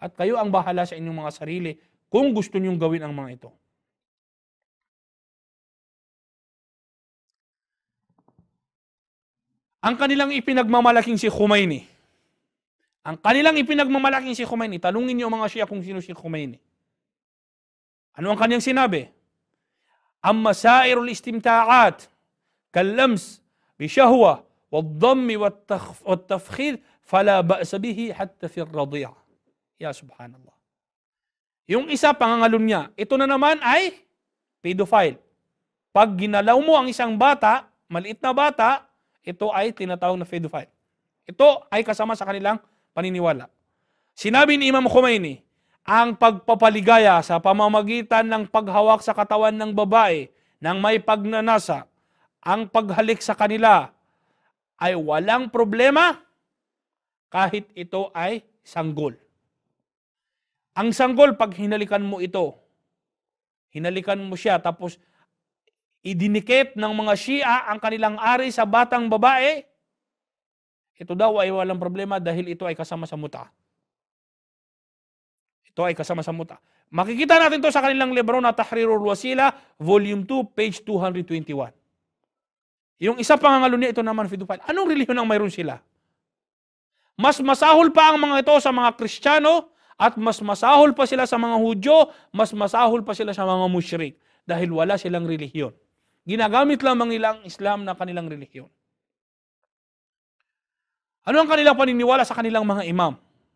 at kayo ang bahala sa inyong mga sarili kung gusto niyong gawin ang mga ito. Ang kanilang ipinagmamalaking si Khomeini. Ang kanilang ipinagmamalaking si Khomeini. Talungin niyo mga Shia kung sino si Khomeini. Ano ang kanyang sinabi? Amma sairul istimta'at kallams bishahwa waddammi wattafkhid fala ba'sa bihi hatta fi ar-radi'a. Ya subhanallah. Yung isa pangangalun niya, ito na naman ay pedophile. Pag ginalaw mo ang isang bata, maliit na bata, ito ay tinatawag na pedophile. Ito ay kasama sa kanilang paniniwala. Sinabi ni Imam Khomeini, ang pagpapaligaya sa pamamagitan ng paghawak sa katawan ng babae nang may pagnanasa, ang paghalik sa kanila ay walang problema kahit ito ay sanggol. Ang sanggol, pag hinalikan mo ito, hinalikan mo siya, tapos idinikit ng mga Shia ang kanilang ari sa batang babae, ito daw ay walang problema dahil ito ay kasama sa muta. Ito ay kasama sa muta. Makikita natin to sa kanilang libro na Tahrirul Wasila, Volume 2, page 221. Yung isa pangangalo niya, ito naman pedophile. Anong relihiyon ang mayroon sila? Mas masahol pa ang mga ito sa mga Kristiyano, at mas masahol pa sila sa mga Hudyo, mas masahol pa sila sa mga musyrik dahil wala silang relihiyon. Ginagamit lamang nila ang Islam na kanilang relihiyon. Ano ang kanilang paniniwala sa kanilang mga imam?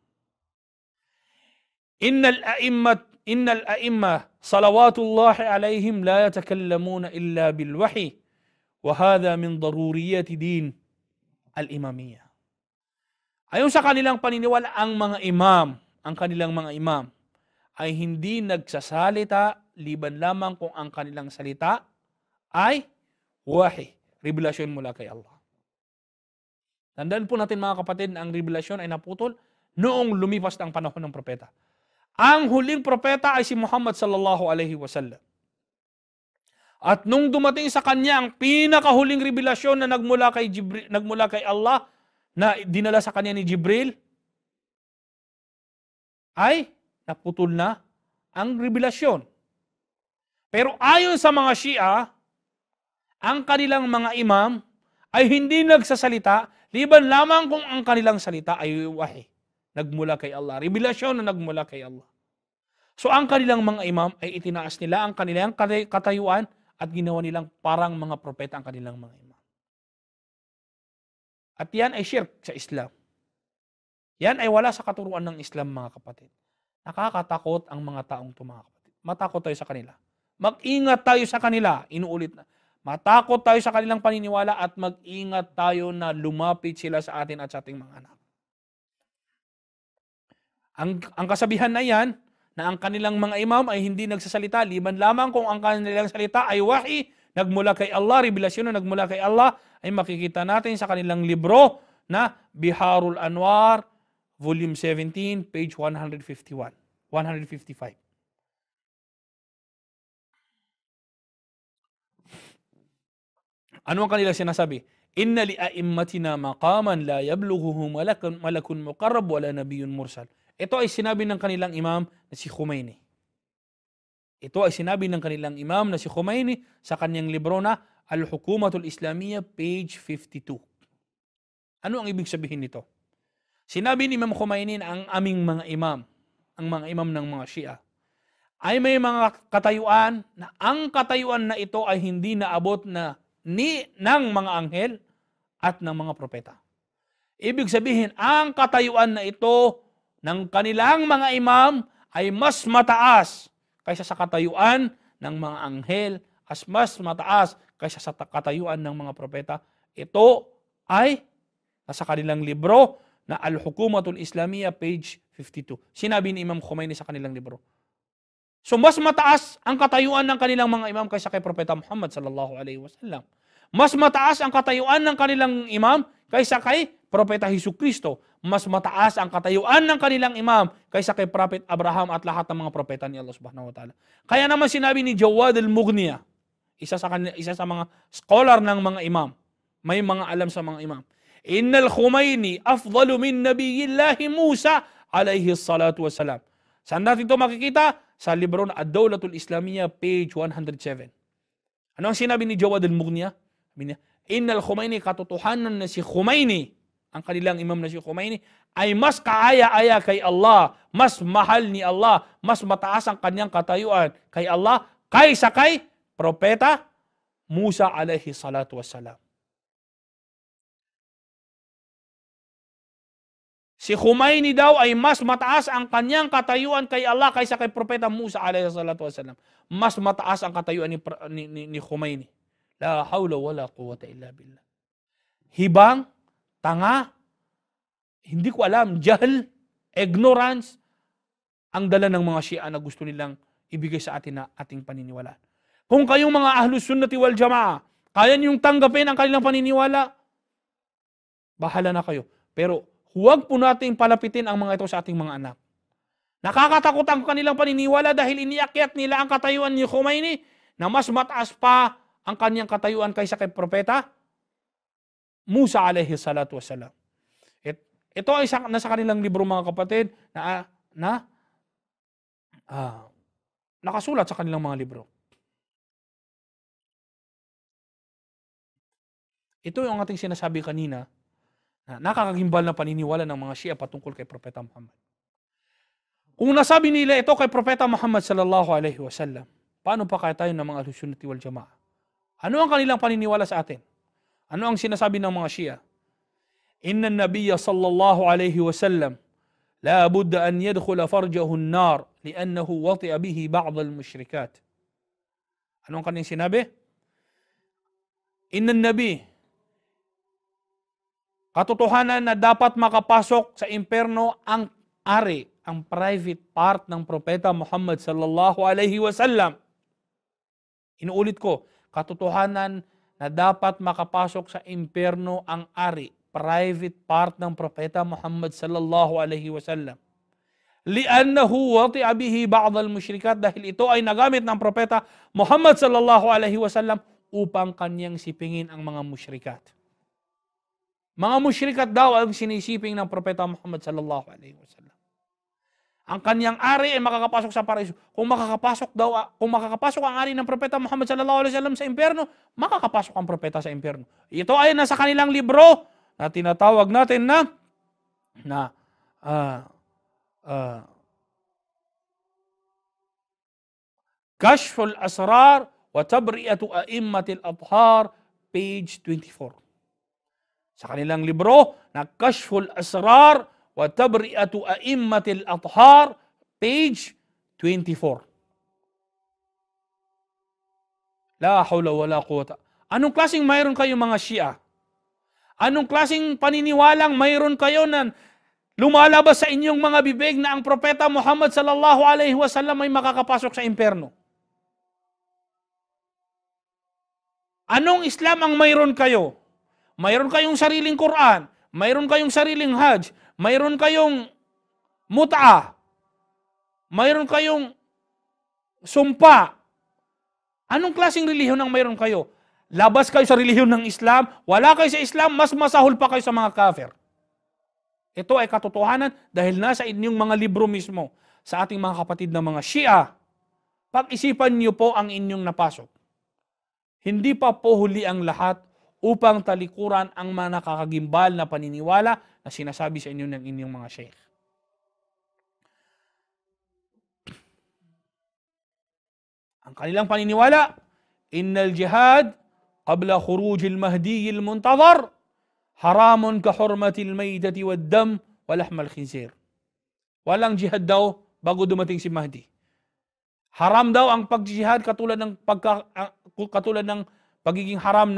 Innal a'imma salawatullahi alaihim la yatakallamuna illa bil wahi wa hadha min daruriyati din al-imamiyya. Ayon sa kanilang paniniwala, ang kanilang mga imam ay hindi nagsasalita liban lamang kung ang kanilang salita ay wahi, revelasyon mula kay Allah. Tandaan po natin mga kapatid na ang revelasyon ay naputol noong lumipas ang panahon ng propeta. Ang huling propeta ay si Muhammad sallallahu alaihi wasallam. At nung dumating sa kanya ang pinakahuling revelasyon na nagmula kay Allah na dinala sa kanya ni Jibril, ay naputol na ang revelasyon. Pero ayon sa mga Shia, ang kanilang mga imam ay hindi nagsasalita liban lamang kung ang kanilang salita ay wahi, nagmula kay Allah, revelasyon na nagmula kay Allah. So ang kanilang mga imam ay itinaas nila ang kanilang katayuan at ginawa nilang parang mga propeta ang kanilang mga imam. At yan ay shirk sa Islam. Yan ay wala sa katuruan ng Islam, mga kapatid. Nakakatakot ang mga taong ito, mga kapatid. Matakot tayo sa kanila. Mag-ingat tayo sa kanila. Inuulit na. Matakot tayo sa kanilang paniniwala at mag-ingat tayo na lumapit sila sa atin at sa ating mga anak. Ang kasabihan na yan, na ang kanilang mga imam ay hindi nagsasalita, liban lamang kung ang kanilang salita ay wahi, nagmula kay Allah, revelasyon na nagmula kay Allah, ay makikita natin sa kanilang libro na Biharul Anwar, Volume 17, page 155. Ano ang kanila sinasabi? Inna li a'immatina maqaman la yablughuhu malakun muqarrab wala nabiyyun mursal. Ito ay sinabi ng kanilang imam na si Khomeini. Ito ay sinabi ng kanilang imam na si Khomeini sa kanyang libro na Al-Hukumatul Islamiyya, page 52. Ano ang ibig sabihin nito? Sinabi ni Imam Khomeini na ang aming mga imam, ang mga imam ng mga Shia, ay may mga katayuan na ang katayuan na ito ay hindi naabot na ng mga anghel at ng mga propeta. Ibig sabihin, ang katayuan na ito ng kanilang mga imam ay mas mataas kaysa sa katayuan ng mga anghel, as mas mataas kaysa sa katayuan ng mga propeta. Ito ay nasa kanilang libro na Al-Hukumatul Islamiyya, page 52. Sinabi ni Imam Khomeini sa kanilang libro. So mas mataas ang katayuan ng kanilang mga imam kaysa kay Propeta Muhammad sallallahu alaihi wasallam. Mas mataas ang katayuan ng kanilang imam kaysa kay Propeta Hesukristo. Mas mataas ang katayuan ng kanilang imam kaysa kay Prophet Abraham at lahat ng mga propeta ni Allah subhanahu wa ta'ala. Kaya naman sinabi ni Jawad al-Mughniya, isa sa mga scholar ng mga imam, may mga alam sa mga imam, Innal Khomeini afdalu min nabiyillahi Musa alayhi salatu wassalam. Saan natin ito makikita? Sa libro na Ad-Dawlatul Islamiyya, page 107. Ano ang sinabi ni Jawad al-Mughniya? Sabi niya, Innal Khomeini, katotohanan na si Khomeini, ang kanilang imam na si Khomeini, ay mas kaaya-aya kay Allah, mas mahal ni Allah, mas mataas ang kanyang katayuan kay Allah, kaysa kay Propeta Musa alayhi salatu wassalam. Si Khomeini daw ay mas mataas ang kanyang katayuan kay Allah kaysa kay Propeta Musa alayhi salatu wassalam. Mas mataas ang katayuan ni Khomeini. La hawla wala quwwata illa billah. Hibang, tanga, hindi ko alam, jahl, ignorance, ang dala ng mga Shia na gusto nilang ibigay sa atin na ating paniniwalaan. Kung kayong mga Ahlus Sunnati wal Jamaa, kaya niyong tanggapin ang kanilang paniniwala, bahala na kayo. Pero huwag po nating palapitin ang mga ito sa ating mga anak. Nakakatakot ang kanilang paniniwala dahil iniakyat nila ang katayuan ni Khomeini na mas mataas pa ang kanyang katayuan kaysa kay Propeta Musa alayhi salatu wassalam. Ito ay nasa kanilang libro mga kapatid na nakasulat sa kanilang mga libro. Ito yung ating sinasabi kanina na nakakagimbal na paniniwala ng mga Shia patungkol kay Propeta Muhammad. Kung nasabi nila ito kay Propeta Muhammad sallallahu alaihi wasallam, paano pa kaya tayo ng mga Ahlus Sunnati wal Jamaa? Ano ang kanilang paniniwala sa atin? Ano ang sinasabi ng mga Shia? Inna an-nabiyya sallallahu alaihi wasallam la budda an yadkhula farjahu an-nar li'annahu wati'a bihi ba'd al-mushrikat. Ano ang kanilang sinabi? Inna an-nabi, katotohanan na dapat makapasok sa impyerno ang ari, ang private part ng Propeta Muhammad sallallahu alaihi wasallam. Inuulit ko, katotohanan na dapat makapasok sa impyerno ang ari, private part ng Propeta Muhammad sallallahu alaihi wasallam. Li'annahu wati'a bihi ba'd al-mushrikat, dahil ito ay nagamit ng Propeta Muhammad sallallahu alaihi wasallam upang kanyang sipingin ang mga mushrikat. Mga mushrikat daw ang sinisiping ng Propeta Muhammad sallallahu alaihi wasallam. Ang kanyang ari ay makakapasok sa paraiso. Kung makakapasok ang ari ng Propeta Muhammad sallallahu alaihi wasallam sa impyerno, makakapasok ang propeta sa impyerno. Ito ay nasa kanilang libro na tinatawag natin na Kashful Asrar wa Tabri'atu A'immatil Athhar, page 24. Sa kanilang libro na Kashful Asrar wa Tabri'atu A'immatil Athhar, page 24. La hawla wala quwwata. Anong klaseng mayroon kayo mga Shia? Anong klaseng paniniwalang mayroon kayo na lumalabas sa inyong mga bibig na ang Propeta Muhammad sallallahu alaihi wasallam ay makakapasok sa impyerno? Anong Islam ang mayroon kayo? Mayroon kayong sariling Quran, mayroon kayong sariling Hajj, mayroon kayong mut'a, mayroon kayong sumpa. Anong klaseng relihiyon ang mayroon kayo? Labas kayo sa relihiyon ng Islam, wala kayo sa Islam, mas masahol pa kayo sa mga kafir. Ito ay katotohanan dahil nasa inyong mga libro mismo. Sa ating mga kapatid na mga Shia, pag-isipan niyo po ang inyong napasok. Hindi pa po huli ang lahat upang talikuran ang mga nakakagimbal na paniniwala na sinasabi sa inyo ng inyong mga sheikh. Ang kanilang paniniwala, innal jihad qabla khurujil mahdiyil muntazar haramun ka hurmatil maydati wad dam wa lahmal khinzir. Walang jihad daw bago dumating si Mahdi. Haram daw ang pagjihad katulad ng pagiging haram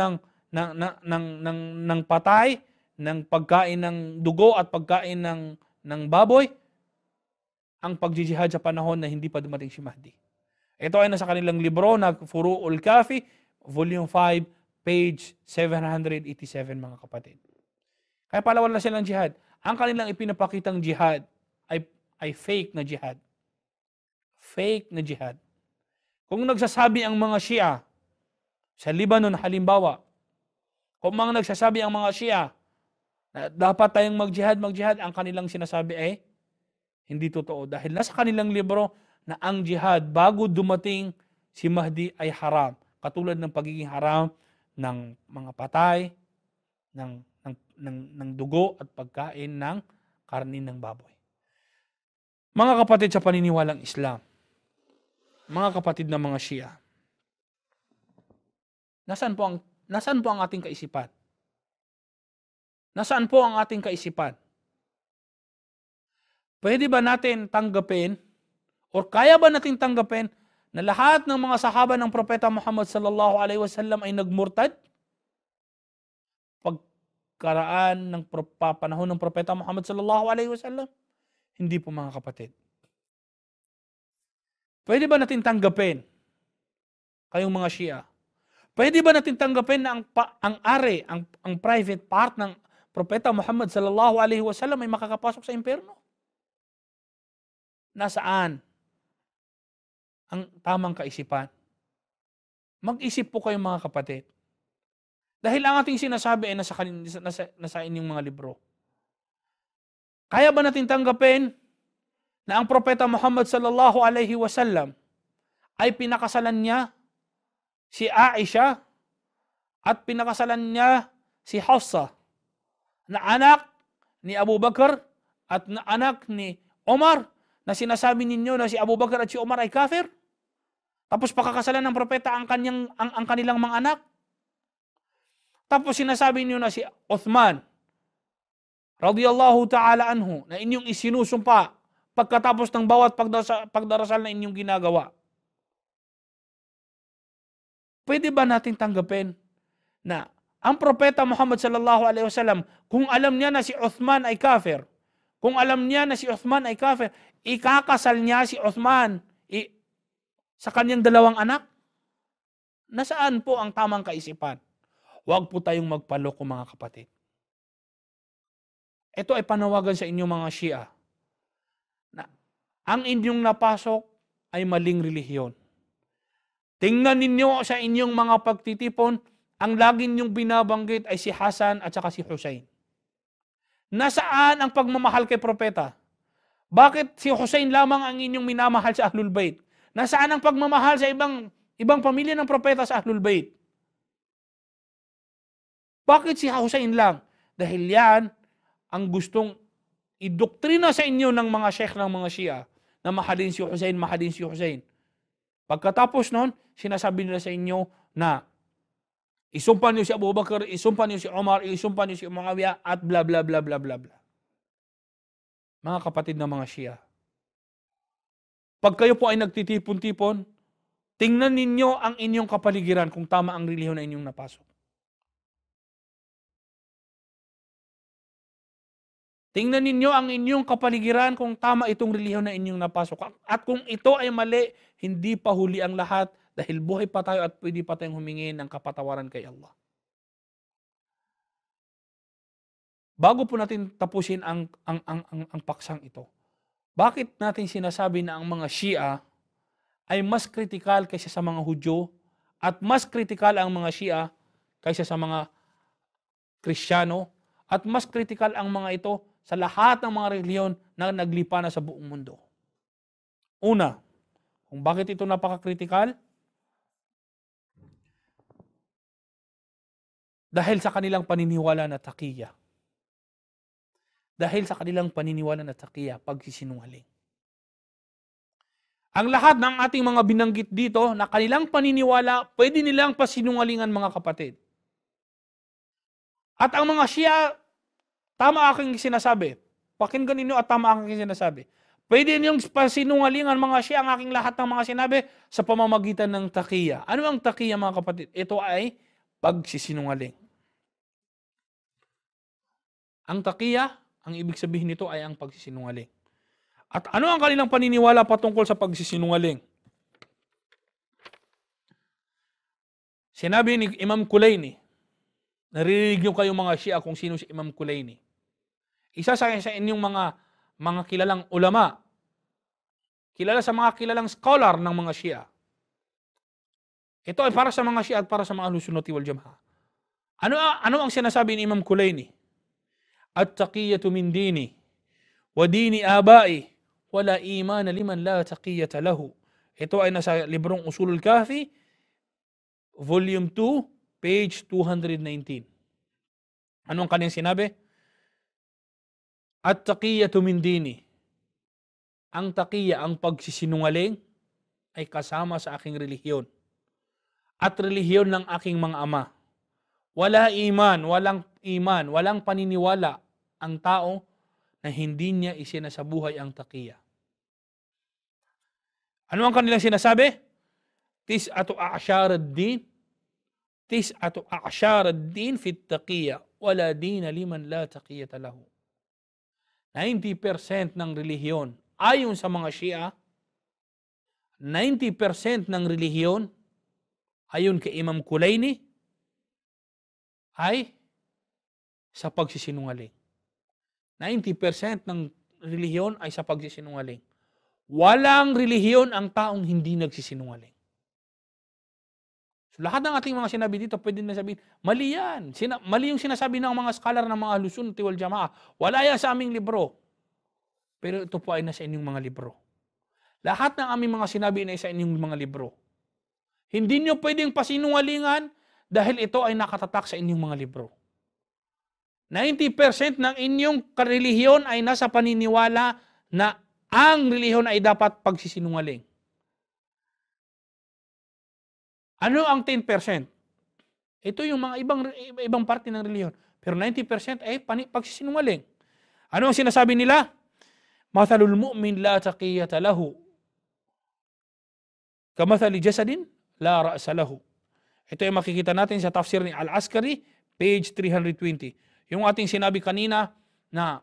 ng patay, ng pagkain ng dugo at pagkain ng baboy, ang pagjihad sa panahon na hindi pa dumating si Mahdi. Ito ay nasa kanilang libro na Furu'ul Kafi, volume 5, page 787 mga kapatid. Kaya pala wala silang jihad. Ang kanilang ipinapakitang jihad ay fake na jihad. Fake na jihad. Kung nagsasabi ang mga Shia sa Lebanon halimbawa, kung mga nagsasabi ang mga Shia na dapat tayong mag-jihad, ang kanilang sinasabi ay Hindi totoo. Dahil nasa kanilang libro na ang jihad bago dumating si Mahdi ay haram. Katulad ng pagiging haram ng mga patay, ng dugo at pagkain ng karne ng baboy. Mga kapatid sa paniniwalang Islam, mga kapatid ng mga Shia, nasaan po ang ating kaisipan? Nasaan po ang ating kaisipan? Pwede ba natin tanggapin o kaya ba natin tanggapin na lahat ng mga sahaba ng Propeta Muhammad sallallahu alaihi wasallam ay nagmurtad? Pagkaraan ng panahon ng Propeta Muhammad sallallahu alaihi wasallam? Hindi po, mga kapatid. Pwede ba natin tanggapin, kayong mga Shia? Pwede ba natin tanggapin na ang private part ng Propeta Muhammad sallallahu alaihi wasallam ay makakapasok sa impyerno? Nasaan ang tamang kaisipan? Mag-isip po kayo, mga kapatid. Dahil ang ating sinasabi ay nasa inyong mga libro. Kaya ba natin tanggapin na ang Propeta Muhammad sallallahu alaihi wasallam ay pinakasalan niya si Aisha at pinakasalan niya si Hafsa, na anak ni Abu Bakar at na anak ni Omar, na sinasabi ninyo na si Abu Bakar at si Omar ay kafir? Tapos pakakasalan ng propeta ang kanilang mga anak? Tapos sinasabi niyo na si Uthman radiyallahu ta'ala anhu na inyong isinusumpa pagkatapos ng bawat pagdarasal na inyong ginagawa. Pwede ba natin tanggapin na ang Propeta Muhammad sallallahu alaihi wasallam, kung alam niya na si Uthman ay kafir, ikakasal niya si Uthman sa kanyang dalawang anak? Nasaan po ang tamang kaisipan? Huwag po tayong magpaloko, mga kapatid. Ito ay panawagan sa inyong mga Shia na ang inyong napasok ay maling relihiyon. Tingnan ninyo sa inyong mga pagtitipon, ang lagi ninyong binabanggit ay si Hasan at saka si Hussein. Nasaan ang pagmamahal kay propeta? Bakit si Hussein lamang ang inyong minamahal sa Ahlul Bayt? Nasaan ang pagmamahal sa ibang pamilya ng propeta sa Ahlul Bayt? Bakit si Hussein lang? Dahil yan ang gustong idoktrina sa inyo ng mga sheikh ng mga Shia na mahalin si Hussein. Pagkatapos nun, sinasabi nila sa inyo na isumpa niyo si Abu Bakar, isumpa niyo si Omar, isumpa niyo si Muawiyah, at bla bla bla bla bla bla. Mga kapatid ng mga Shia, pag kayo po ay nagtitipon-tipon, tingnan ninyo ang inyong kapaligiran kung tama ang relihiyon na inyong napasok. Tingnan ninyo ang inyong kapaligiran kung tama itong relihiyon na inyong napasok. At kung ito ay mali, hindi pa huli ang lahat dahil buhay pa tayo at pwede pa tayong humingi ng kapatawaran kay Allah. Bago po natin tapusin ang paksang ito, bakit natin sinasabi na ang mga Shia ay mas kritikal kaysa sa mga Hudyo at mas kritikal ang mga Shia kaysa sa mga Kristiyano at mas kritikal ang mga ito sa lahat ng mga relihiyon na naglipa na sa buong mundo? Una, kung bakit ito napaka-kritikal? Dahil sa kanilang paniniwala na taqiyya. Pagsisinungaling. Ang lahat ng ating mga binanggit dito na kanilang paniniwala, pwede nilang pasinungalingan, mga kapatid. At ang mga Shia, tama aking sinasabi. Pakinggan ninyo at tama aking sinasabi. Pwede niyong pasinungalingan, mga Shia, ang aking lahat ng mga sinabi sa pamamagitan ng taqiyya. Ano ang taqiyya, mga kapatid? Ito ay pagsisinungaling. Ang taqiyya, ang ibig sabihin nito ay ang pagsisinungaling. At ano ang kanilang paniniwala patungkol sa pagsisinungaling? Sinabi ni Imam Kulaini, naririnig niyo kayong mga Shia kung sino si Imam Kulaini. Isa sa inyong mga kilalang ulama, kilala sa mga kilalang scholar ng mga Shia. Ito ay para sa mga Shia at para sa mga Ahlus Sunnati wal Jama'ah. Ano ang sinasabi ni Imam Kulaini? At-taqiyatu min dini wa dini abai wala iman liman la taqiyata lahu. Ito ay nasa librong Usulul Kafi, Volume 2, page 219. Anong kanyang sinabi? At-taqiyatu min dini. Ang taqiya, ang pagsisinungaling, ay kasama sa aking relihiyon. At relihiyon ng aking mga ama. Walang paniniwala ang tao na hindi niya isinasabuhay ang taqiya. Ano ang kanilang sinasabi? Tis'atu a'syar ad-din. Tis'atu a'syar ad-din fit taqiya. Wala dina liman la taqiyata lahu. 90% ng relihiyon ayon sa mga Shia, 90% ng relihiyon ayon kay Imam Kulaini ay sa pagsisinungaling. 90% ng relihiyon ay sa pagsisinungaling. Walang relihiyon ang taong hindi nagsisinungaling. So, lahat ng ating mga sinabi dito, pwede na sabihin, mali yan. Mali yung sinasabi ng mga scholar ng mga Ahlus Sunnah wal Jamaa. Wala yan sa aming libro. Pero ito po ay nasa inyong mga libro. Lahat ng aming mga sinabi ay sa inyong mga libro. Hindi nyo pwedeng pasinungalingan dahil ito ay nakatatak sa inyong mga libro. 90% ng inyong relihiyon ay nasa paniniwala na ang relihiyon ay dapat pagsisinungaling. Ano ang 10%? Ito yung mga ibang parte ng relihiyon. Pero 90% ay pagsisinungaling. Ano ang sinasabi nila? Mathalul mu'min la taqiyata lahu. Kamathali jasadin la ra'sa lahu. Ito ay makikita natin sa tafsir ni Al-Askari, page 320. Yung ating sinabi kanina na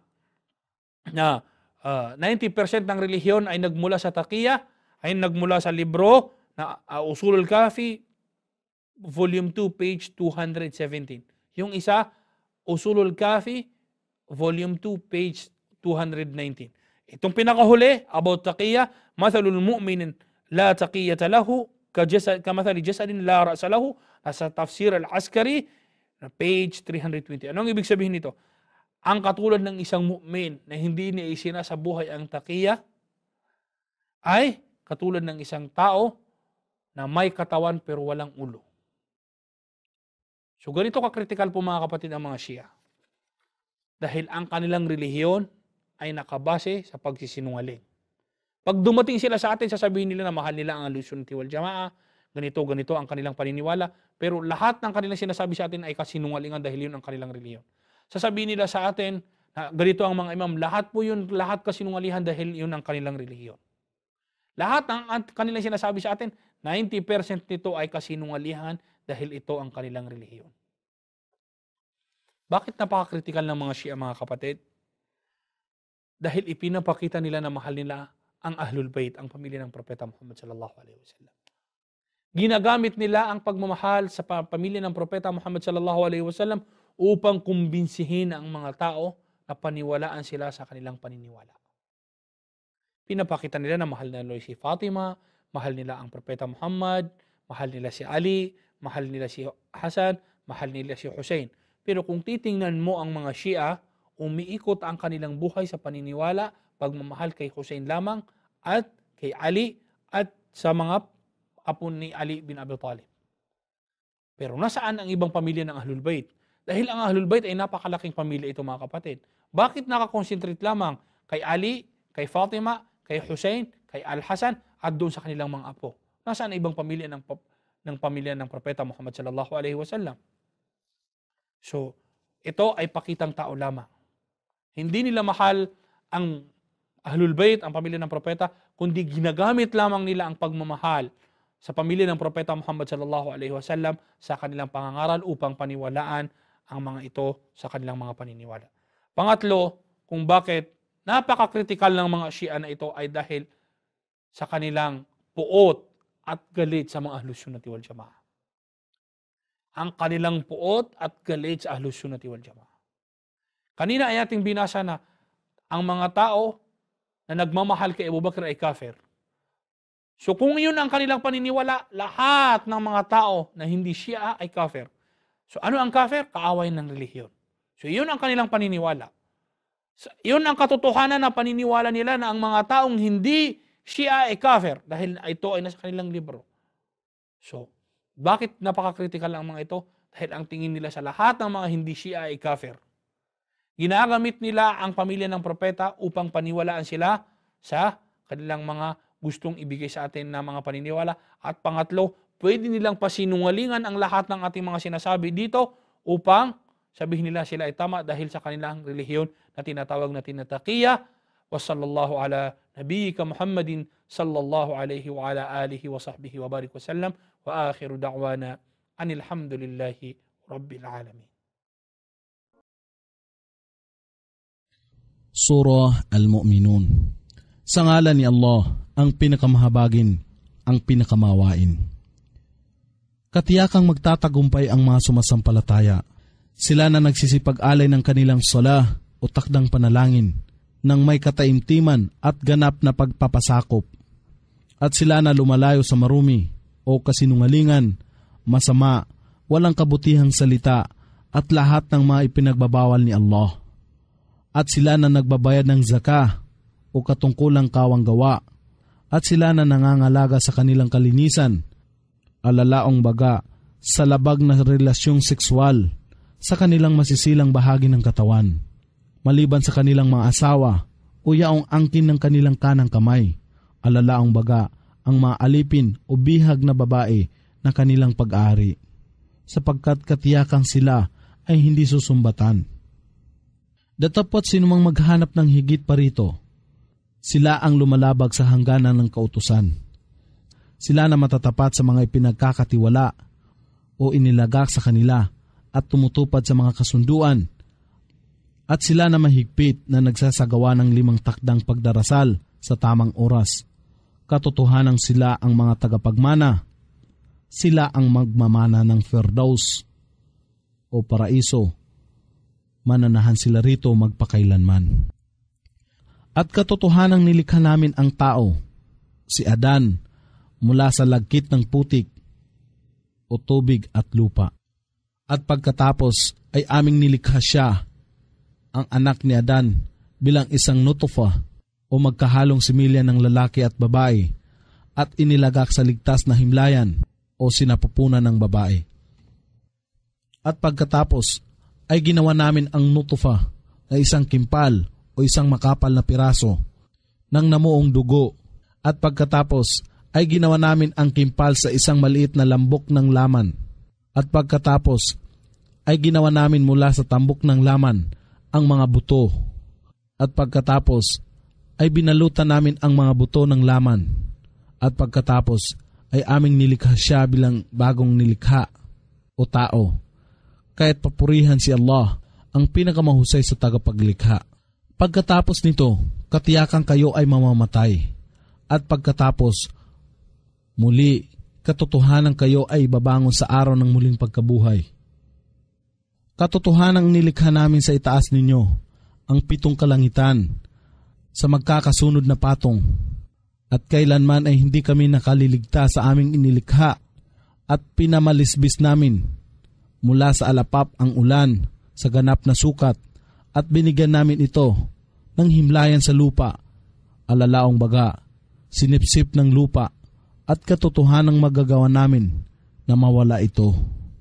90% ng relihiyon ay nagmula sa taqiya, ay nagmula sa libro na Usulul Kafi, Volume 2, page 217. Yung isa, Usulul Kafi, Volume 2, page 219. Itong pinakahuli, about taqiya, mathalul mu'minin la taqiyata lahu, kamathali jasadin la ra'sa lahu, nasa tafsir Al-Askari, page 320. Anong ibig sabihin nito? Ang katulad ng isang mu'min na hindi niya isinasabuhay ang taqiya ay katulad ng isang tao na may katawan pero walang ulo. So ganito ka-critical po mga kapatid ang mga Shia. Dahil ang kanilang relihiyon ay nakabase sa pagsisinungaling. Pag dumating sila sa atin, sasabihin nila na mahal nila ang Ahlus Sunnah wal Jamaa, ganito ang kanilang paniniwala, pero lahat ng kanilang sinasabi sa atin ay kasinungalingan dahil yun ang kanilang relihiyon. Sasabihin nila sa atin na ganito ang mga imam, lahat kasinungalingan dahil yun ang kanilang relihiyon. Lahat ng kanilang sinasabi sa atin, 90% nito ay kasinungalingan dahil ito ang kanilang relihiyon. Bakit napaka-critical ng mga Shia mga kapatid? Dahil ipinapakita nila na mahal nila ang Ahlul Bayt, ang pamilya ng Propeta Muhammad sallallahu alaihi wasallam. Ginagamit nila ang pagmamahal sa pamilya ng Propeta Muhammad sallallahu alaihi wasallam upang kumbinsihin ang mga tao na paniwalaan sila sa kanilang paniniwala. Pinapakita nila na mahal nila si Fatima, mahal nila ang Propeta Muhammad, mahal nila si Ali, mahal nila si Hasan, mahal nila si Hussein. Pero kung titingnan mo ang mga Shia, umiikot ang kanilang buhay sa paniniwala, pagmamahal kay Hussein lamang at kay Ali at sa mga apo ni Ali bin Abi Talib. Pero nasaan ang ibang pamilya ng Ahlul Bayt? Dahil ang Ahlul Bayt ay napakalaking pamilya ito mga kapatid. Bakit nakakonsentrate lamang kay Ali, kay Fatima, kay Hussein, kay Al-Hasan at doon sa kanilang mga apo? Nasaan ang ibang pamilya ng pamilya ng Propeta Muhammad sallallahu alaihi wasallam? So, ito ay pakitang tao lamang. Hindi nila mahal ang Ahlul Bayt, ang pamilya ng Propeta, kundi ginagamit lamang nila ang pagmamahal sa pamilya ng Propeta Muhammad sallallahu alaihi wasallam sa kanilang pangangaral upang paniwalaan ang mga ito sa kanilang mga paniniwala. Pangatlo, kung bakit napaka-critical ng mga Shia na ito ay dahil sa kanilang puot at galit sa mga Ahlus Sunnah wal Jamaa. Ang kanilang puot at galit sa Ahlus Sunnah wal Jamaa. Kanina ay ating binasa na ang mga tao na nagmamahal kay Abu Bakr ay kafir. So kung yun ang kanilang paniniwala, lahat ng mga tao na hindi Shia ay kafir. So ano ang kafir? Kaaway ng relihiyon. So yun ang kanilang paniniwala. Yun ang katotohanan na paniniwala nila na ang mga taong hindi Shia ay kafir dahil ito ay nasa kanilang libro. So, bakit napaka-critical ang mga ito? Dahil ang tingin nila sa lahat ng mga hindi Shia ay kafir. Ginagamit nila ang pamilya ng propeta upang paniwalaan sila sa kanilang mga gustong ibigay sa atin na mga paniniwala. At pangatlo, pwede nilang pasinungalingan ang lahat ng ating mga sinasabi dito upang sabihin nila sila ay tama dahil sa kanilang relihiyon na tinatawag natin na taqiyya. Wa sallallahu ala nabiyyika Muhammadin sallallahu alaihi wa ala alihi wa sahbihi wa barik wa sallam. Wa akhiru da'wana anil hamdulillahi rabbil alamin. Surah Al-Mu'minun. Sa ngalan ni Allah, ang pinakamahabagin, ang pinakamawain. Katiyakang magtatagumpay ang mga sumasampalataya. Sila na nagsisipag-alay ng kanilang sala o takdang panalangin ng may kataimtiman at ganap na pagpapasakop. At sila na lumalayo sa marumi o kasinungalingan, masama, walang kabutihang salita at lahat ng mga ipinagbabawal ni Allah. At sila na nagbabayad ng zakah o katungkulang kawang gawa. At sila na nangangalaga sa kanilang kalinisan, alalaong baga, sa labag na relasyong sexual, sa kanilang masisilang bahagi ng katawan, maliban sa kanilang mga asawa o yaong angkin ng kanilang kanang kamay, alalaong baga, ang mga alipin o bihag na babae na kanilang pag-aari, sapagkat katiyakang sila ay hindi susumbatan. Datapot sinumang maghanap ng higit pa rito, sila ang lumalabag sa hangganan ng kautusan. Sila na matatapat sa mga ipinagkakatiwala o inilagak sa kanila at tumutupad sa mga kasunduan. At sila na mahigpit na nagsasagawa ng 5 takdang pagdarasal sa tamang oras. Katotohanan sila ang mga tagapagmana. Sila ang magmamana ng Firdaus o paraiso. Mananahan sila rito magpakailanman. At katotohanang nilikha namin ang tao, si Adan, mula sa lagkit ng putik o tubig at lupa. At pagkatapos ay aming nilikha siya, ang anak ni Adan, bilang isang nutufa o magkahalong similya ng lalaki at babae, at inilagak sa ligtas na himlayan o sinapupunan ng babae. At pagkatapos ay ginawa namin ang nutufa na isang kimpal o isang makapal na piraso ng namuong dugo, at pagkatapos ay ginawa namin ang kimpal sa isang maliit na lambok ng laman, at pagkatapos ay ginawa namin mula sa tambok ng laman ang mga buto, at pagkatapos ay binalutan namin ang mga buto ng laman, at pagkatapos ay aming nilikha siya bilang bagong nilikha o tao, kaya't papurihan si Allah, ang pinakamahusay sa tagapaglikha. Pagkatapos nito, katiyakan kayo ay mamamatay, at pagkatapos, muli, katotohanan kayo ay babangon sa araw ng muling pagkabuhay. Katotohanang nilikha namin sa itaas ninyo ang 7 kalangitan sa magkakasunod na patong, at kailanman ay hindi kami nakaliligtas sa aming inilikha, at pinamalisbis namin mula sa alapap ang ulan sa ganap na sukat, at binigyan namin ito ng himlayan sa lupa, alalaong baga, sinipsip ng lupa, at katotohanang magagawa namin na mawala ito.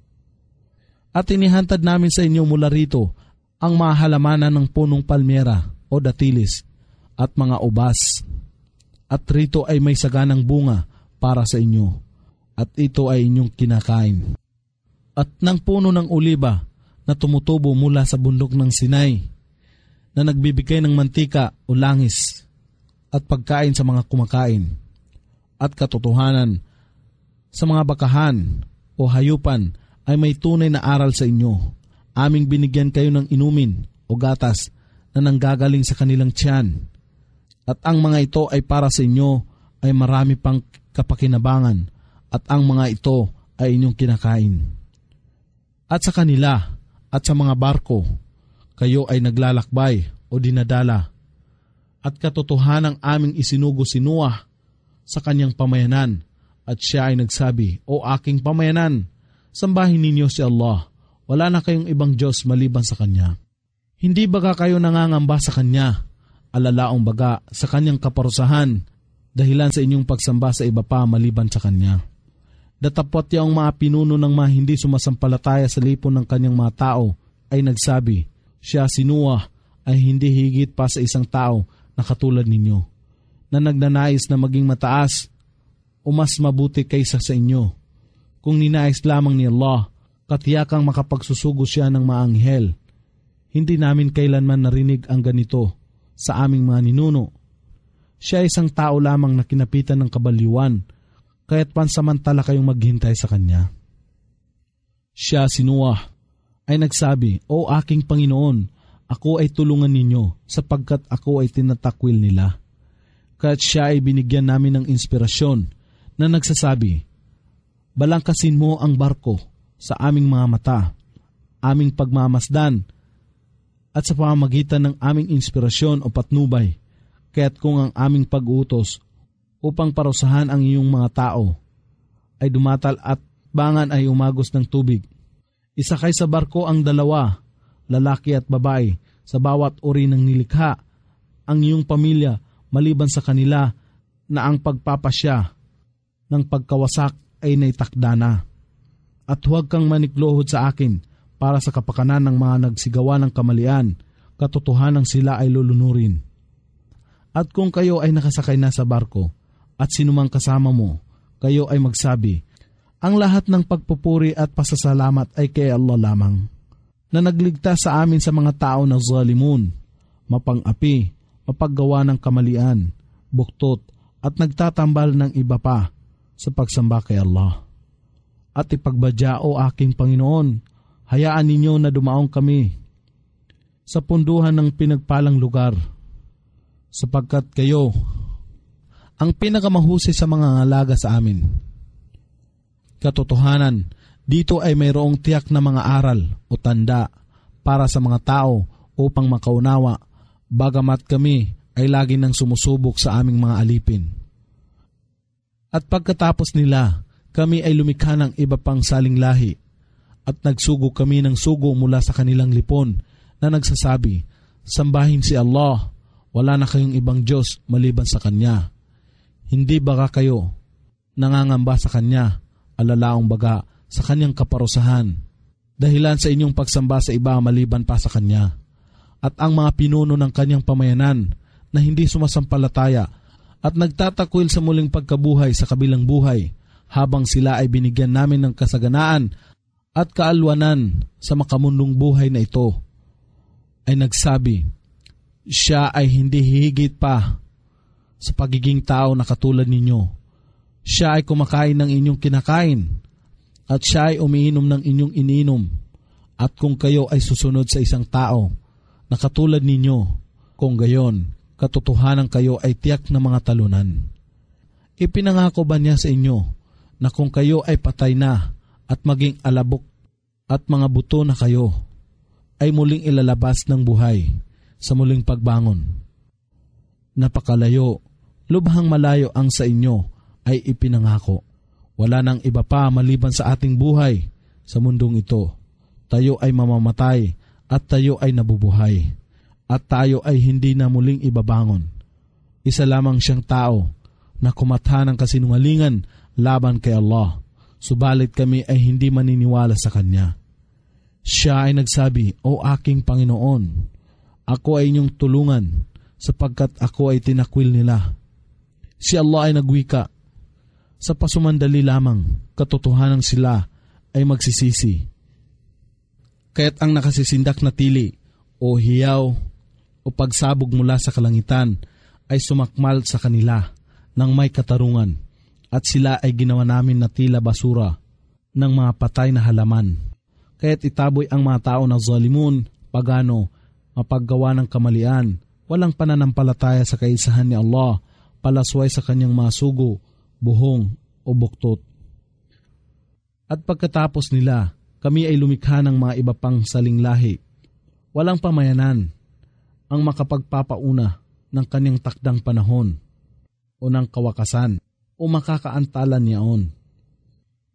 At inihantad namin sa inyo mula rito ang mahalamanan ng punong palmera o datilis at mga ubas, at rito ay may saganang bunga para sa inyo, at ito ay inyong kinakain. At ng puno ng oliba na tumutubo mula sa bundok ng Sinai, na nagbibigay ng mantika o langis at pagkain sa mga kumakain, at katotohanan sa mga bakahan o hayupan ay may tunay na aral sa inyo. Aming binigyan kayo ng inumin o gatas na nanggagaling sa kanilang tiyan, at ang mga ito ay para sa inyo ay marami pang kapakinabangan, at ang mga ito ay inyong kinakain. At sa kanila at sa mga barko, kayo ay naglalakbay o dinadala, at katotohanang aming isinugo si Noah sa kanyang pamayanan, at siya ay nagsabi, O aking pamayanan, sambahin ninyo si Allah, wala na kayong ibang Diyos maliban sa Kanya. Hindi baga kayo nangangamba sa Kanya, alalaong baga sa Kanyang kaparusahan, dahilan sa inyong pagsamba sa iba pa maliban sa Kanya. Datapwat yaong mga pinuno ng mga hindi sumasampalataya sa lipon ng Kanyang mga tao ay nagsabi, siya si Noah ay hindi higit pa sa isang tao na katulad ninyo, na nagnanais na maging mataas o mas mabuti kaysa sa inyo. Kung ninais lamang ni Allah, katiyakang makapagsusugo siya ng mga anghel. Hindi namin kailanman narinig ang ganito sa aming mga ninuno. Siya ay isang tao lamang na kinapitan ng kabaliwan, kaya't pansamantala kayong maghintay sa Kanya. Siya si Noah ay nagsabi, O aking Panginoon, ako ay tulungan ninyo sapagkat ako ay tinatakwil nila. Kaya't siya ay binigyan namin ng inspirasyon na nagsasabi, balangkasin mo ang barko sa aming mga mata, aming pagmamasdan, at sa pamamagitan ng aming inspirasyon o patnubay, kaya't kung ang aming pag-utos upang parusahan ang iyong mga tao ay dumatal at bangan ay umagos ng tubig, isakay sa barko ang dalawa, lalaki at babae, sa bawat uri ng nilikha, ang iyong pamilya maliban sa kanila na ang pagpapasya ng pagkawasak ay naitakda na. At huwag kang maniklohod sa akin para sa kapakanan ng mga nagsigawa ng kamalian, katotohanan sila ay lulunurin. At kung kayo ay nakasakay na sa barko at sinumang kasama mo, kayo ay magsabi, ang lahat ng pagpupuri at pasasalamat ay kay Allah lamang, na nagligtas sa amin sa mga tao na zalimun, mapang-api, mapaggawa ng kamalian, buktot, at nagtatambal ng iba pa sa pagsamba kay Allah. At ipagbadya, O aking Panginoon, hayaan ninyo na dumaong kami sa punduhan ng pinagpalang lugar, sapagkat kayo ang pinakamahusay sa mga ngalaga sa amin. Katotohanan, dito ay mayroong tiyak na mga aral o tanda para sa mga tao upang makaunawa, bagamat kami ay lagi nang sumusubok sa aming mga alipin. At pagkatapos nila, kami ay lumikha ng iba pang saling lahi at nagsugo kami ng sugo mula sa kanilang lipon na nagsasabi, sambahin si Allah, wala na kayong ibang Diyos maliban sa Kanya. Hindi baka kayo nangangamba sa Kanya, alalaong baga sa Kanyang kaparusahan, dahilan sa inyong pagsamba sa iba maliban pa sa Kanya. At ang mga pinuno ng Kanyang pamayanan na hindi sumasampalataya at nagtatakwil sa muling pagkabuhay sa kabilang buhay, habang sila ay binigyan namin ng kasaganaan at kaalwanan sa makamundong buhay na ito, ay nagsabi, siya ay hindi hihigit pa sa pagiging tao na katulad ninyo. Siya ay kumakain ng inyong kinakain at siya ay umiinom ng inyong iniinom. At kung kayo ay susunod sa isang tao na katulad ninyo, kung gayon, katotohanan kayo ay tiyak na mga talunan. Ipinangako ba niya sa inyo na kung kayo ay patay na at maging alabok at mga buto na kayo, ay muling ilalabas ng buhay sa muling pagbangon? Napakalayo, lubhang malayo ang sa inyo ay ipinangako. Wala nang iba pa maliban sa ating buhay sa mundong ito. Tayo ay mamamatay at tayo ay nabubuhay. At tayo ay hindi na muling ibabangon. Isa lamang siyang tao na kumatha ng kasinungalingan laban kay Allah, subalit kami ay hindi maniniwala sa Kanya. Siya ay nagsabi, O aking Panginoon, ako ay inyong tulungan sapagkat ako ay tinakwil nila. Si Allah ay nagwika, sa pasumandali lamang, katotohanan sila ay magsisisi. Kaya't ang nakasisindak na tili o hiyaw o pagsabog mula sa kalangitan ay sumakmal sa kanila ng may katarungan, at sila ay ginawa namin na tila basura ng mga patay na halaman. Kaya't itaboy ang mga tao na zalimun, pagano, mapaggawa ng kamalian, walang pananampalataya sa kaisahan ni Allah, palasway sa Kanyang mga sugo, buhong o buktot. At pagkatapos nila, kami ay lumikha ng mga iba pang saling lahi. Walang pamayanan ang makapagpapauna ng Kanyang takdang panahon o ng kawakasan o makakaantalan niyaon.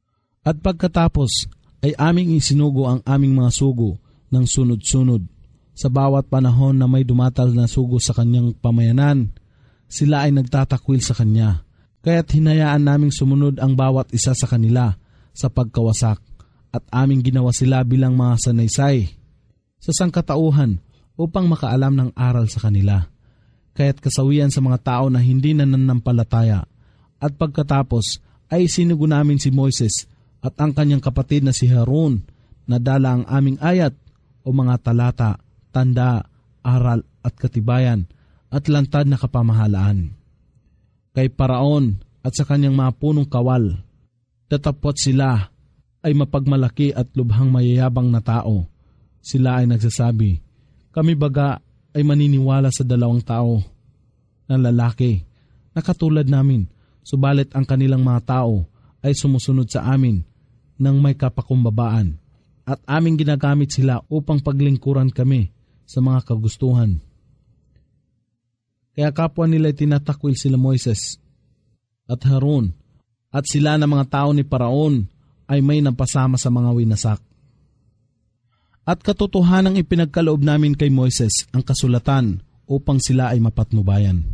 At pagkatapos ay aming isinugo ang aming mga sugo ng sunod-sunod Sa bawat panahon na may dumatal na sugo sa kanyang pamayanan, sila ay nagtatakwil sa kanya. Kaya't hinayaan naming sumunod ang bawat isa sa kanila sa pagkawasak at aming ginawa sila bilang mga sanaysay sa sangkatauhan upang makaalam ng aral sa kanila. Kaya't kasawian sa mga tao na hindi nananampalataya. At pagkatapos ay sinugo namin si Moises at ang kanyang kapatid na si Harun na dala ang aming ayat o mga talata, tanda, aral at katibayan at lantad na kapamahalaan. Kay Paraon at sa kanyang mga punong kawal, tatapot sila ay mapagmalaki at lubhang mayayabang na tao. Sila ay nagsasabi, kami baga ay maniniwala sa 2 tao na lalaki na katulad namin, subalit ang kanilang mga tao ay sumusunod sa amin ng may kapakumbabaan at aming ginagamit sila upang paglingkuran kami sa mga kagustuhan. Kaya kapwa nila tinatakwil sila Moises at Harun at sila na mga tao ni Paraon ay may napasama sa mga winasak. At katotohanang ipinagkaloob namin kay Moises ang kasulatan upang sila ay mapatnubayan.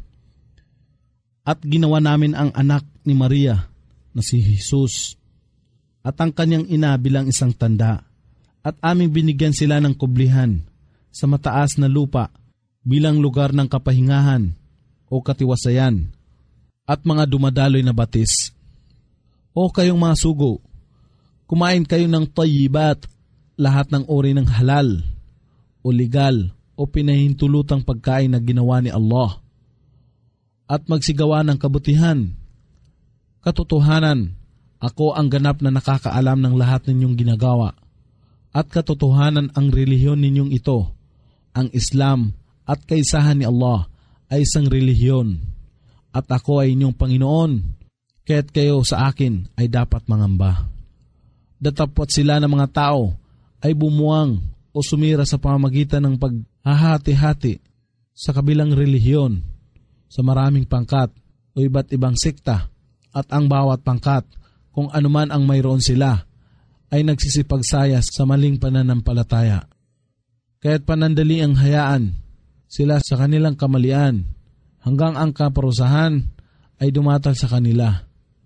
At ginawa namin ang anak ni Maria na si Jesus at ang kanyang ina bilang isang tanda at aming binigyan sila ng kublihan sa mataas na lupa bilang lugar ng kapahingahan o katiwasayan at mga dumadaloy na batis. O kayong mga sugo, kumain kayo ng tayyibat, lahat ng uri ng halal o legal o pinahintulutang pagkain na ginawa ni Allah at magsigawa ng kabutihan. Katotohanan, ako ang ganap na nakakaalam ng lahat ninyong ginagawa at katotohanan ang relihiyon ninyong ito, ang Islam at kaisahan ni Allah ay isang relihiyon at ako ay inyong Panginoon, kaya't kayo sa akin ay dapat mangamba. Datapot sila ng mga tao ay bumuwang o sumira sa pamamagitan ng paghahati-hati sa kabilang relihiyon sa maraming pangkat o iba't ibang sekta at ang bawat pangkat kung anuman ang mayroon sila ay nagsisipagsayas sa maling pananampalataya. Kaya't panandali ang hayaan sila sa kanilang kamalian hanggang ang kaparusahan ay dumatal sa kanila.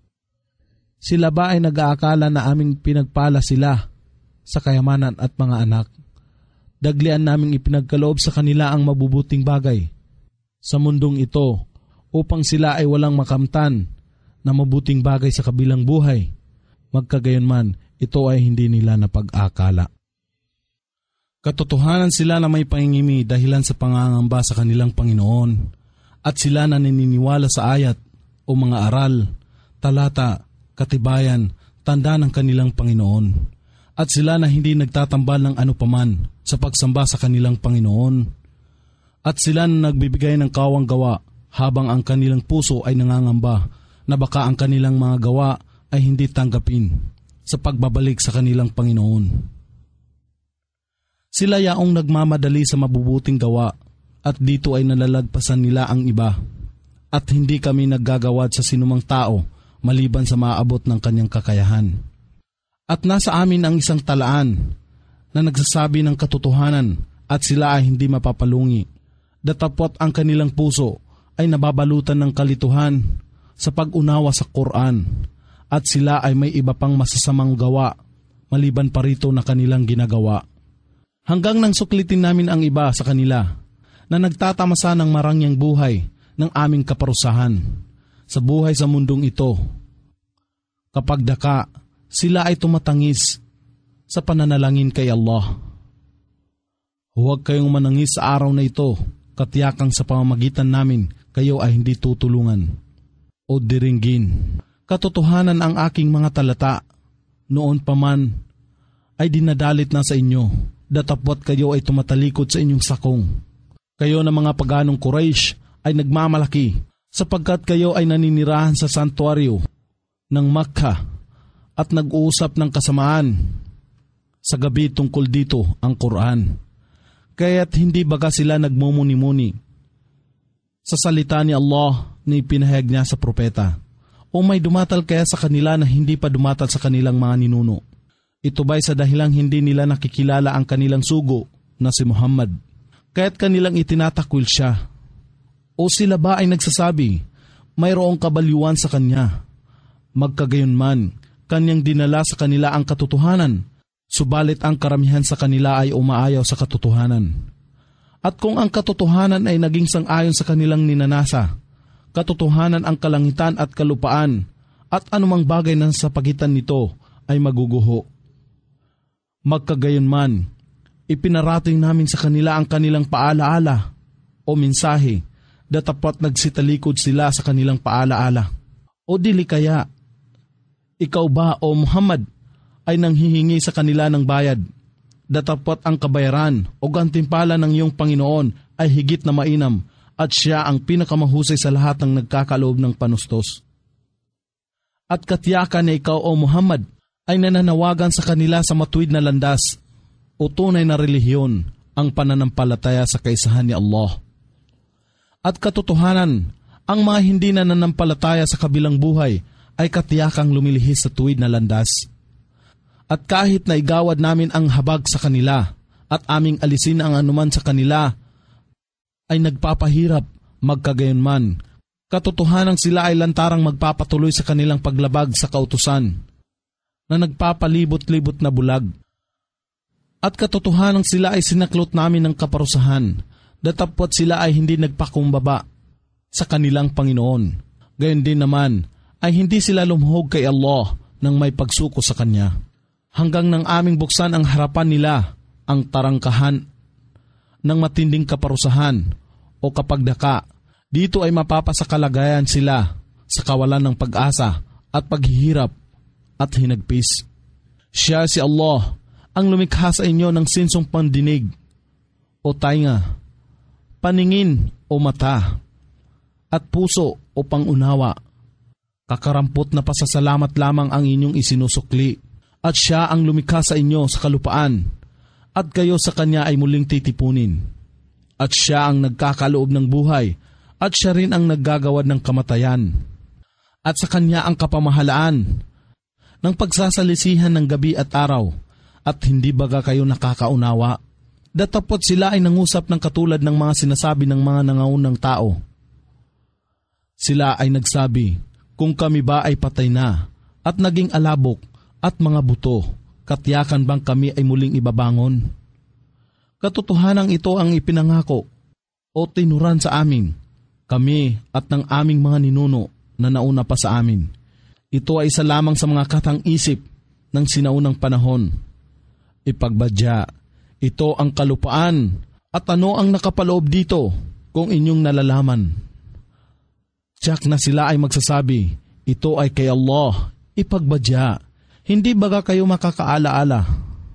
Sila ba ay nag-aakala na aming pinagpala sila sa kayamanan at mga anak? Daglian naming ipinagkaloob sa kanila ang mabubuting bagay sa mundong ito upang sila ay walang makamtan na mabuting bagay sa kabilang buhay. Magkagayunman, ito ay hindi nila napag-akala. Katotohanan sila na may pangingimi dahilan sa pangangamba sa kanilang Panginoon at sila na naniniwala sa ayat o mga aral, talata, katibayan, tanda ng kanilang Panginoon. At sila na hindi nagtatambal ng anupaman sa pagsamba sa kanilang Panginoon. At sila na nagbibigay ng kawang gawa habang ang kanilang puso ay nangangamba na baka ang kanilang mga gawa ay hindi tanggapin sa pagbabalik sa kanilang Panginoon. Sila yaong nagmamadali sa mabubuting gawa at dito ay nalalagpasan nila ang iba. At hindi kami naggagawad sa sinumang tao maliban sa maaabot ng kanyang kakayahan. At nasa amin ang isang talaan na nagsasabi ng katotohanan at sila ay hindi mapapalungi. Datapot ang kanilang puso ay nababalutan ng kalituhan sa pag-unawa sa Quran at sila ay may iba pang masasamang gawa maliban pa rito na kanilang ginagawa. Hanggang nang suklitin namin ang iba sa kanila na nagtatamasa ng marangyang buhay ng aming kaparusahan sa buhay sa mundong ito. Kapag daka, sila ay tumatangis sa pananalangin kay Allah. Huwag kayong manangis sa araw na ito, katiyakang sa pamamagitan namin kayo ay hindi tutulungan o diringgin. Katotohanan ang aking mga talata, noon pa man ay dinadalit na sa inyo, datapot kayo ay tumatalikod sa inyong sakong. Kayo na mga paganong Quraysh ay nagmamalaki sapagkat kayo ay naninirahan sa santuaryo ng Makkah at nag-uusap ng kasamaan sa gabi tungkol dito ang Quran. Kaya't hindi baga sila nagmumuni-muni sa salita ni Allah na ipinahayag niya sa propeta? O may dumatal kaya sa kanila na hindi pa dumatal sa kanilang mga ninuno? Ito ba'y sa dahilang hindi nila nakikilala ang kanilang sugo na si Muhammad kaya't kanilang itinatakwil siya. O sila ba ay nagsasabi, mayroong kabaliwan sa kanya? Magkagayunman, kanyang dinala sa kanila ang katotohanan, subalit ang karamihan sa kanila ay umaayaw sa katotohanan. At kung ang katotohanan ay naging sang-ayon sa kanilang ninanasa, katotohanan ang kalangitan at kalupaan, at anumang bagay na sa pagitan nito ay maguguho. Magkagayunman, ipinarating namin sa kanila ang kanilang paalaala o mensahe, datapwat nagsitalikod sila sa kanilang paalaala. O dili kaya, ikaw ba o Muhammad ay nanghihingi sa kanila ng bayad, datapwat ang kabayaran o gantimpala ng iyong Panginoon ay higit na mainam at siya ang pinakamahusay sa lahat ng nagkakaloob ng panustos. At katiyakan na ikaw o Muhammad ay nananawagan sa kanila sa matuwid na landas o tunay na relihiyon, ang pananampalataya sa kaisahan ni Allah. At katotohanan, ang mga hindi nananampalataya sa kabilang buhay ay katiyakang lumilihis sa tuwid na landas. At kahit na igawad namin ang habag sa kanila at aming alisin ang anuman sa kanila, ay nagpapahirap, magkagayunman, katotohanang sila ay lantarang magpapatuloy sa kanilang paglabag sa kautusan na nagpapalibot-libot na bulag. At katotohanang sila ay sinaklot namin ng kaparusahan, datapwat sila ay hindi nagpakumbaba sa kanilang Panginoon. Gayon din naman ay hindi sila lumuhog kay Allah nang may pagsuko sa Kanya. Hanggang nang aming buksan ang harapan nila ang tarangkahan ng matinding kaparusahan o kapagdaka, dito ay mapapasakalagayan sila sa kawalan ng pag-asa at paghihirap at hinagpis. Siya si Allah ang lumikha sa inyo ng sinsong pandinig o tainga, paningin o mata, at puso o pangunawa. Kakarampot na pasasalamat lamang ang inyong isinusukli, at siya ang lumikha sa inyo sa kalupaan, at kayo sa kanya ay muling titipunin. At siya ang nagkakaloob ng buhay, at siya rin ang naggagawad ng kamatayan. At sa kanya ang kapamahalaan ng pagsasalisihan ng gabi at araw, at hindi baga kayo nakakaunawa? Datapot sila ay nangusap ng katulad ng mga sinasabi ng mga nangaunang tao. Sila ay nagsabi, kung kami ba ay patay na, at naging alabok, at mga buto, katiyakan bang kami ay muling ibabangon? Katotohanang ito ang ipinangako o tinuran sa amin, kami at ng aming mga ninuno na nauna pa sa amin. Ito ay isa lamang sa mga katang-isip ng sinaunang panahon. Ipagbadya, ito ang kalupaan, at ano ang nakapaloob dito kung inyong nalalaman? Tiyak na sila ay magsasabi, ito ay kay Allah. Ipagbadya, hindi baga kayo makakaalaala?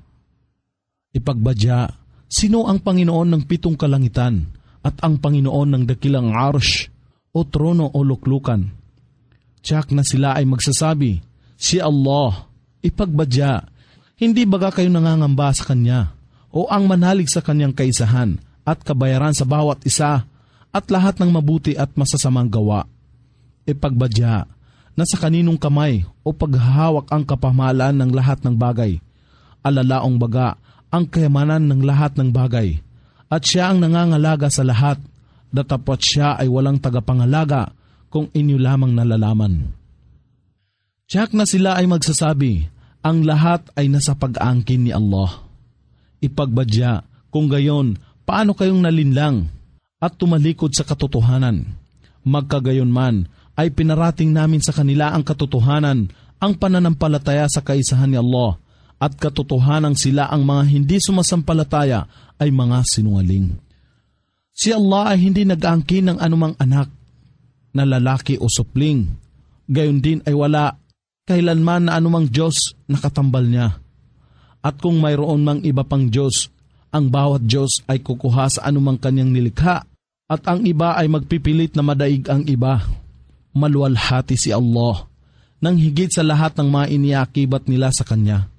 Ipagbadya, sino ang Panginoon ng 7 kalangitan at ang Panginoon ng dakilang arsh o trono o luklukan? Tiyak na sila ay magsasabi, si Allah. Ipagbadya, hindi baga kayo nangangamba sa Kanya o ang manalig sa Kanyang kaisahan at kabayaran sa bawat isa at lahat ng mabuti at masasamang gawa? Ipagbadya, na sa kaninong kamay o paghahawak ang kapamahalaan ng lahat ng bagay, alalaong baga ang kayamanan ng lahat ng bagay, at siya ang nangangalaga sa lahat, datapwat siya ay walang tagapangalaga kung inyo lamang nalalaman. Tiyak na sila ay magsasabi, ang lahat ay nasa pag-aangkin ni Allah. Ipagbadya, kung gayon, paano kayong nalinlang at tumalikod sa katotohanan? Magkagayon man, ay pinarating namin sa kanila ang katotohanan, ang pananampalataya sa kaisahan ni Allah, at katotohanang sila ang mga hindi sumasampalataya ay mga sinungaling. Si Allah ay hindi nag-aangkin ng anumang anak, na lalaki o supling. Gayon din ay wala kailanman na anumang Diyos na katambal niya. At kung mayroon mang iba pang Diyos, ang bawat Diyos ay kukuha sa anumang kanyang nilikha, at ang iba ay magpipilit na madaig ang iba. Maluwalhati si Allah, nang higit sa lahat ng mga iniakibat nila sa Kanya.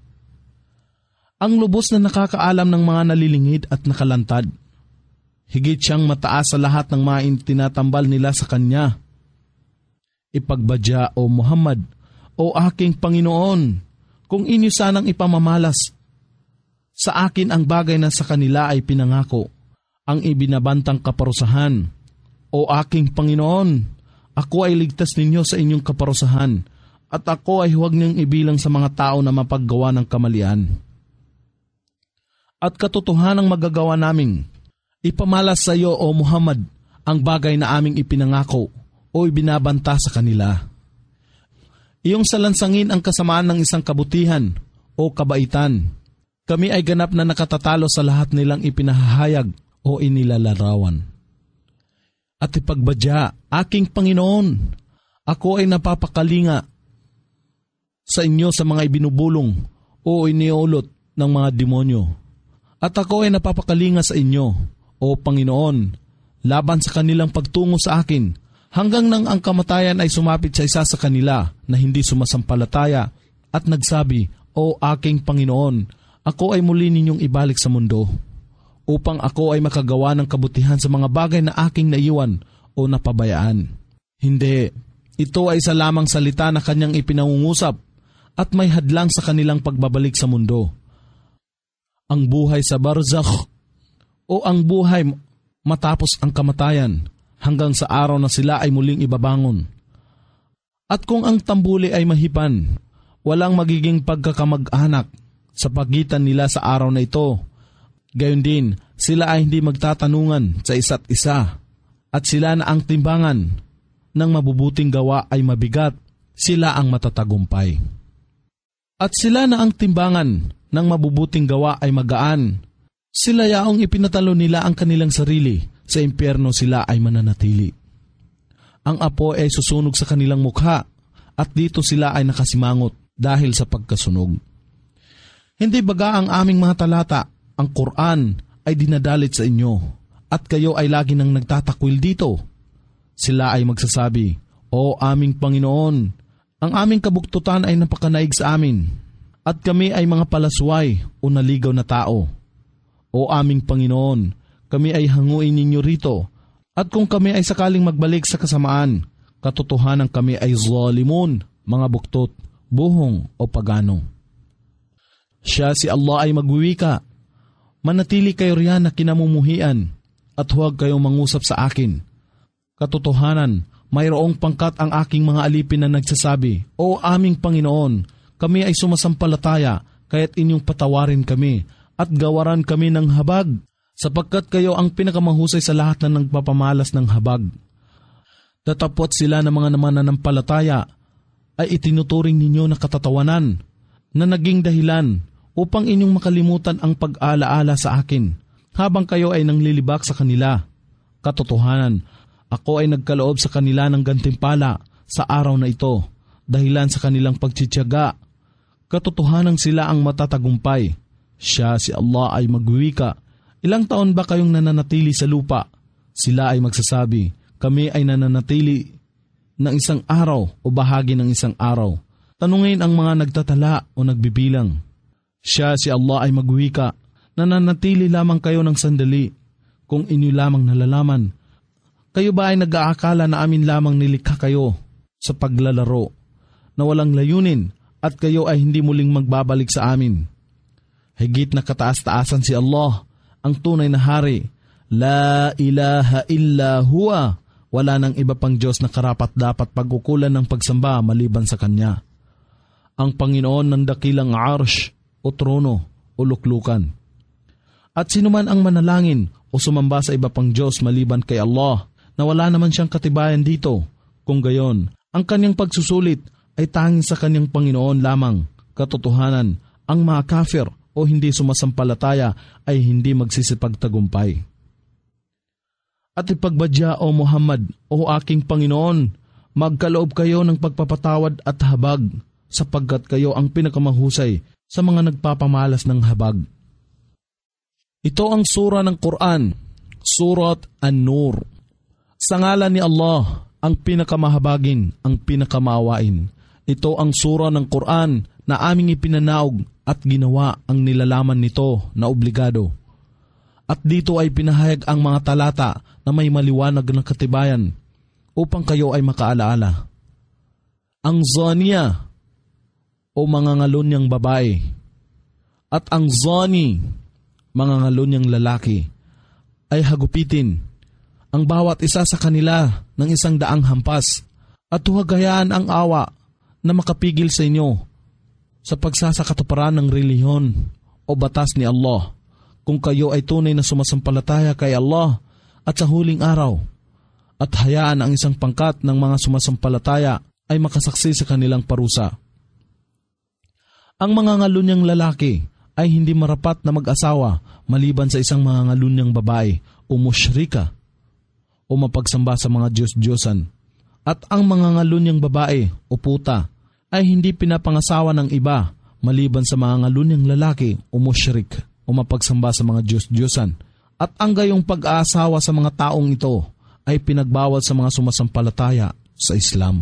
Ang lubos na nakakaalam ng mga nalilingid at nakalantad. Higit siyang mataas sa lahat ng mga tinatambal nila sa Kanya. Ipagbadya, o Muhammad, o aking Panginoon, kung inyo sanang ipamamalas sa akin ang bagay na sa kanila ay pinangako, ang ibinabantang kaparusahan. O aking Panginoon, ako ay ligtas ninyo sa inyong kaparusahan, at ako ay huwag niyong ibilang sa mga tao na mapaggawa ng kamalian. At katotohanang magagawa naming ipamalas sa iyo, O Muhammad, ang bagay na aming ipinangako o ibinabanta sa kanila. Iyong salansangin ang kasamaan ng isang kabutihan o kabaitan. Kami ay ganap na nakatatalo sa lahat nilang ipinahahayag o inilalarawan. At ipagbadya, aking Panginoon, ako ay napapakalinga sa inyo sa mga ibinubulong o iniulot ng mga demonyo. At ako ay napapakalinga sa inyo, O Panginoon, laban sa kanilang pagtungo sa akin, hanggang nang ang kamatayan ay sumapit sa isa sa kanila na hindi sumasampalataya at nagsabi, O aking Panginoon, ako ay muli ninyong ibalik sa mundo, upang ako ay makagawa ng kabutihan sa mga bagay na aking naiwan o napabayaan. Hindi, ito ay isa lamang salita na kanyang ipinangungusap at may hadlang sa kanilang pagbabalik sa mundo. Ang buhay sa barzakh o ang buhay matapos ang kamatayan hanggang sa araw na sila ay muling ibabangon. At kung ang tambuli ay mahipan, walang magiging pagkakamag-anak sa pagitan nila sa araw na ito. Gayon din, sila ay hindi magtatanungan sa isa't isa, at sila na ang timbangan ng mabubuting gawa ay mabigat, sila ang matatagumpay. At sila na ang timbangan ng mabubuting gawa ay magaan, sila yaong ipinatalo nila ang kanilang sarili, sa impyerno sila ay mananatili. Ang apoy ay susunog sa kanilang mukha, at dito sila ay nakasimangot dahil sa pagkasunog. Hindi baga ang aming mga talata, ang Quran, ay dinadalit sa inyo, at kayo ay lagi nang nagtatakwil dito? Sila ay magsasabi, O aming Panginoon, ang aming kabuktutan ay napakanaig sa amin, at kami ay mga palasway o naligaw na tao. O aming Panginoon, kami ay hanguin ninyo rito, at kung kami ay sakaling magbalik sa kasamaan, katotohanan kami ay zalimun, mga buktot, buhong o pagano. Siya si Allah ay magwiwika, manatili kayo riyan na kinamumuhian, at huwag kayong mangusap sa akin. Katotohanan, mayroong pangkat ang aking mga alipin na nagsasabi, O aming Panginoon, kami ay sumasampalataya, kaya't inyong patawarin kami, at gawaran kami ng habag, sapagkat kayo ang pinakamahusay sa lahat na nagpapamalas ng habag. Tatapot sila ng mga mananampalataya ay itinuturing ninyo na katatawanan na naging dahilan upang inyong makalimutan ang pag-alaala sa akin habang kayo ay nanglilibak sa kanila. Katotohanan, ako ay nagkaloob sa kanila ng gantimpala sa araw na ito dahilan sa kanilang pagtsitsaga. Katotohanan sila ang matatagumpay. Siya si Allah ay magwiwika, ilang taon ba kayong nananatili sa lupa? Sila ay magsasabi, kami ay nananatili ng isang araw o bahagi ng isang araw. Tanungin ang mga nagtatala o nagbibilang. Siya si Allah ay magwika, nananatili lamang kayo ng sandali kung inyo lamang nalalaman. Kayo ba ay nag-aakala na amin lamang nilikha kayo sa paglalaro na walang layunin at kayo ay hindi muling magbabalik sa amin? Higit na kataas-taasan si Allah, ang tunay na hari. La ilaha illa huwa. Wala nang iba pang Diyos na karapat-dapat pagkukulan ng pagsamba maliban sa Kanya. Ang Panginoon ng dakilang arsh o trono o luklukan. At sinuman ang manalangin o sumamba sa iba pang Diyos maliban kay Allah, na wala naman siyang katibayan dito. Kung gayon, ang kanyang pagsusulit ay tanging sa kanyang Panginoon lamang. Katotohanan, ang mga kafir o hindi sumasampalataya ay hindi magsisipagtagumpay. At ipagbadya, O Muhammad, O aking Panginoon, magkaloob kayo ng pagpapatawad at habag, sapagkat kayo ang pinakamahusay sa mga nagpapamalas ng habag. Ito ang sura ng Quran, Surat An-Nur. Sa ngalan ni Allah, ang pinakamahabagin, ang pinakamaawain. Ito ang sura ng Quran na aming ipinanaog at ginawa ang nilalaman nito na obligado. At dito ay pinahayag ang mga talata na may maliwanag ng katibayan upang kayo ay makaalaala. Ang zaniya o mga ngalonyang babae at ang zani, mga ngalonyang lalaki, ay hagupitin ang bawat isa sa kanila ng 100 hampas at huwag hayaan ang awa na makapigil sa inyo sa pagsasakatuparan ng relihiyon o batas ni Allah kung kayo ay tunay na sumasampalataya kay Allah at sa huling araw, at hayaan ang isang pangkat ng mga sumasampalataya ay makasaksi sa kanilang parusa. Ang mga ngalunyang lalaki ay hindi marapat na mag-asawa maliban sa isang mga ngalunyang babae o musyrika o mapagsamba sa mga Diyos-Diyosan. At ang mga ngalunyang babae o puta ay hindi pinapangasawa ng iba maliban sa mga ngalunyang lalaki o musyrik o mapagsamba sa mga Diyos-Diyosan. At ang gayong pag-aasawa sa mga taong ito ay pinagbawal sa mga sumasampalataya sa Islam.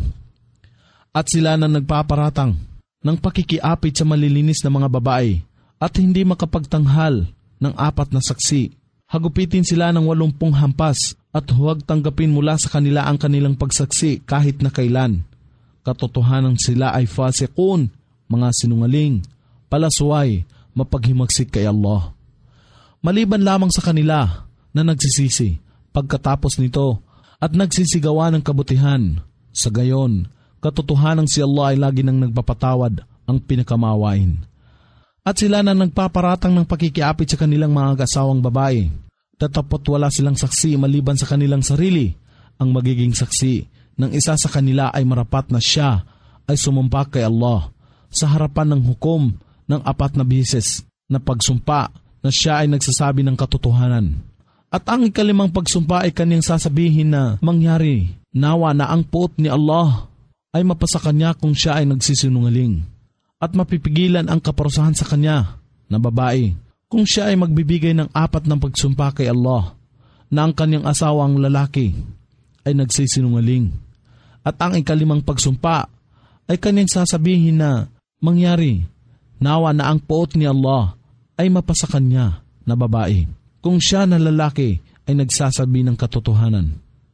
At sila na nagpaparatang ng pakikiapit sa malilinis na mga babae at hindi makapagtanghal ng 4 na saksi. Hagupitin sila ng 80 hampas at huwag tanggapin mula sa kanila ang kanilang pagsaksi kahit na kailan. Katotohanan sila ay fasiqun, mga sinungaling, palasway, mapaghimagsik kay Allah. Maliban lamang sa kanila na nagsisisi pagkatapos nito at nagsisigawa ng kabutihan. Sa gayon, katotohanan si Allah ay lagi nang nagpapatawad ang pinakamawain. At sila na nagpaparatang ng pakikiapit sa kanilang mga asawang babae, tatapot wala silang saksi maliban sa kanilang sarili. Ang magiging saksi ng isa sa kanila ay marapat na siya ay sumumpa kay Allah sa harapan ng hukom ng 4 na bisis na pagsumpa na siya ay nagsasabi ng katotohanan. At ang 5 pagsumpa ay kanyang sasabihin na mangyari, nawa na ang puot ni Allah ay mapasa kanya kung siya ay nagsisinungaling. At mapipigilan ang kaparusahan sa kanya na babae kung siya ay magbibigay ng 4 na pagsumpa kay Allah na ang kanyang asawang lalaki ay nagsisinungaling. At ang 5 pagsumpa ay kanyang sasabihin na mangyari, nawa na ang puot ni Allah ay mapasa kanya na babae kung siya na lalaki ay nagsasabi ng katotohanan.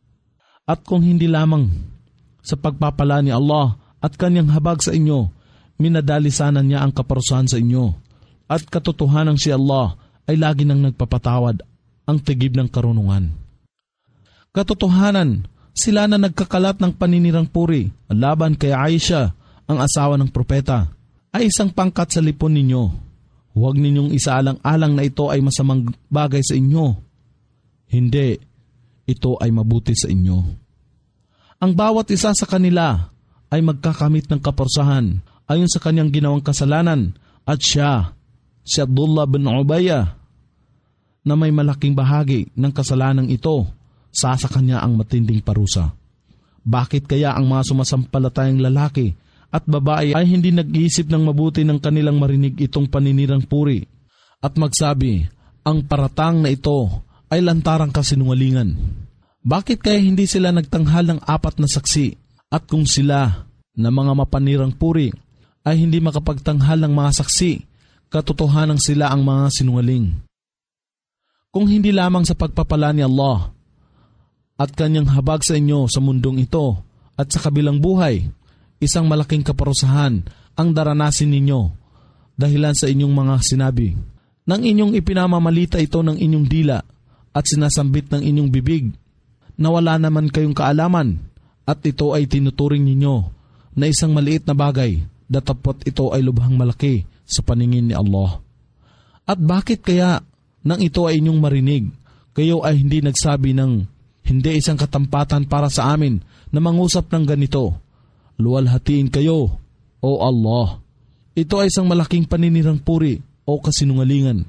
At kung hindi lamang sa pagpapala ni Allah at kanyang habag sa inyo, minadalisanan niya ang kaparusahan sa inyo. At katotohanan si Allah ay lagi nang nagpapatawad, ang tigib ng karunungan. Katotohanan, sila na nagkakalat ng paninirang puri laban kay Aisha, ang asawa ng propeta, ay isang pangkat sa lipon ninyo. Huwag ninyong isaalang-alang na ito ay masamang bagay sa inyo. Hindi, ito ay mabuti sa inyo. Ang bawat isa sa kanila ay magkakamit ng kaparusahan ayon sa kanyang ginawang kasalanan, at siya, si Abdullah bin Ubayya, na may malaking bahagi ng kasalanang ito, sa kanya ang matinding parusa. Bakit kaya ang mga sumasampalatayang lalaki at babae ay hindi nag-iisip ng mabuti ng kanilang marinig itong paninirang puri at magsabi, ang paratang na ito ay lantarang kasinungalingan? Bakit kaya hindi sila nagtanghal ng 4 na saksi? At kung sila na mga mapanirang puri ay hindi makapagtanghal ng mga saksi, katotohanan sila ang mga sinungaling. Kung hindi lamang sa pagpapala ni Allah at kanyang habag sa inyo sa mundong ito at sa kabilang buhay, isang malaking kaparusahan ang daranasin ninyo dahilan sa inyong mga sinabi. Nang inyong ipinamamalita ito ng inyong dila at sinasambit ng inyong bibig, na wala naman kayong kaalaman at ito ay tinuturing ninyo na isang maliit na bagay, datapot ito ay lubhang malaki sa paningin ni Allah. At bakit kaya nang ito ay inyong marinig, kayo ay hindi nagsabi ng hindi isang katampatan para sa amin na mangusap ng ganito? Luwalhatiin kayo, O Allah. Ito ay isang malaking paninirang puri o kasinungalingan.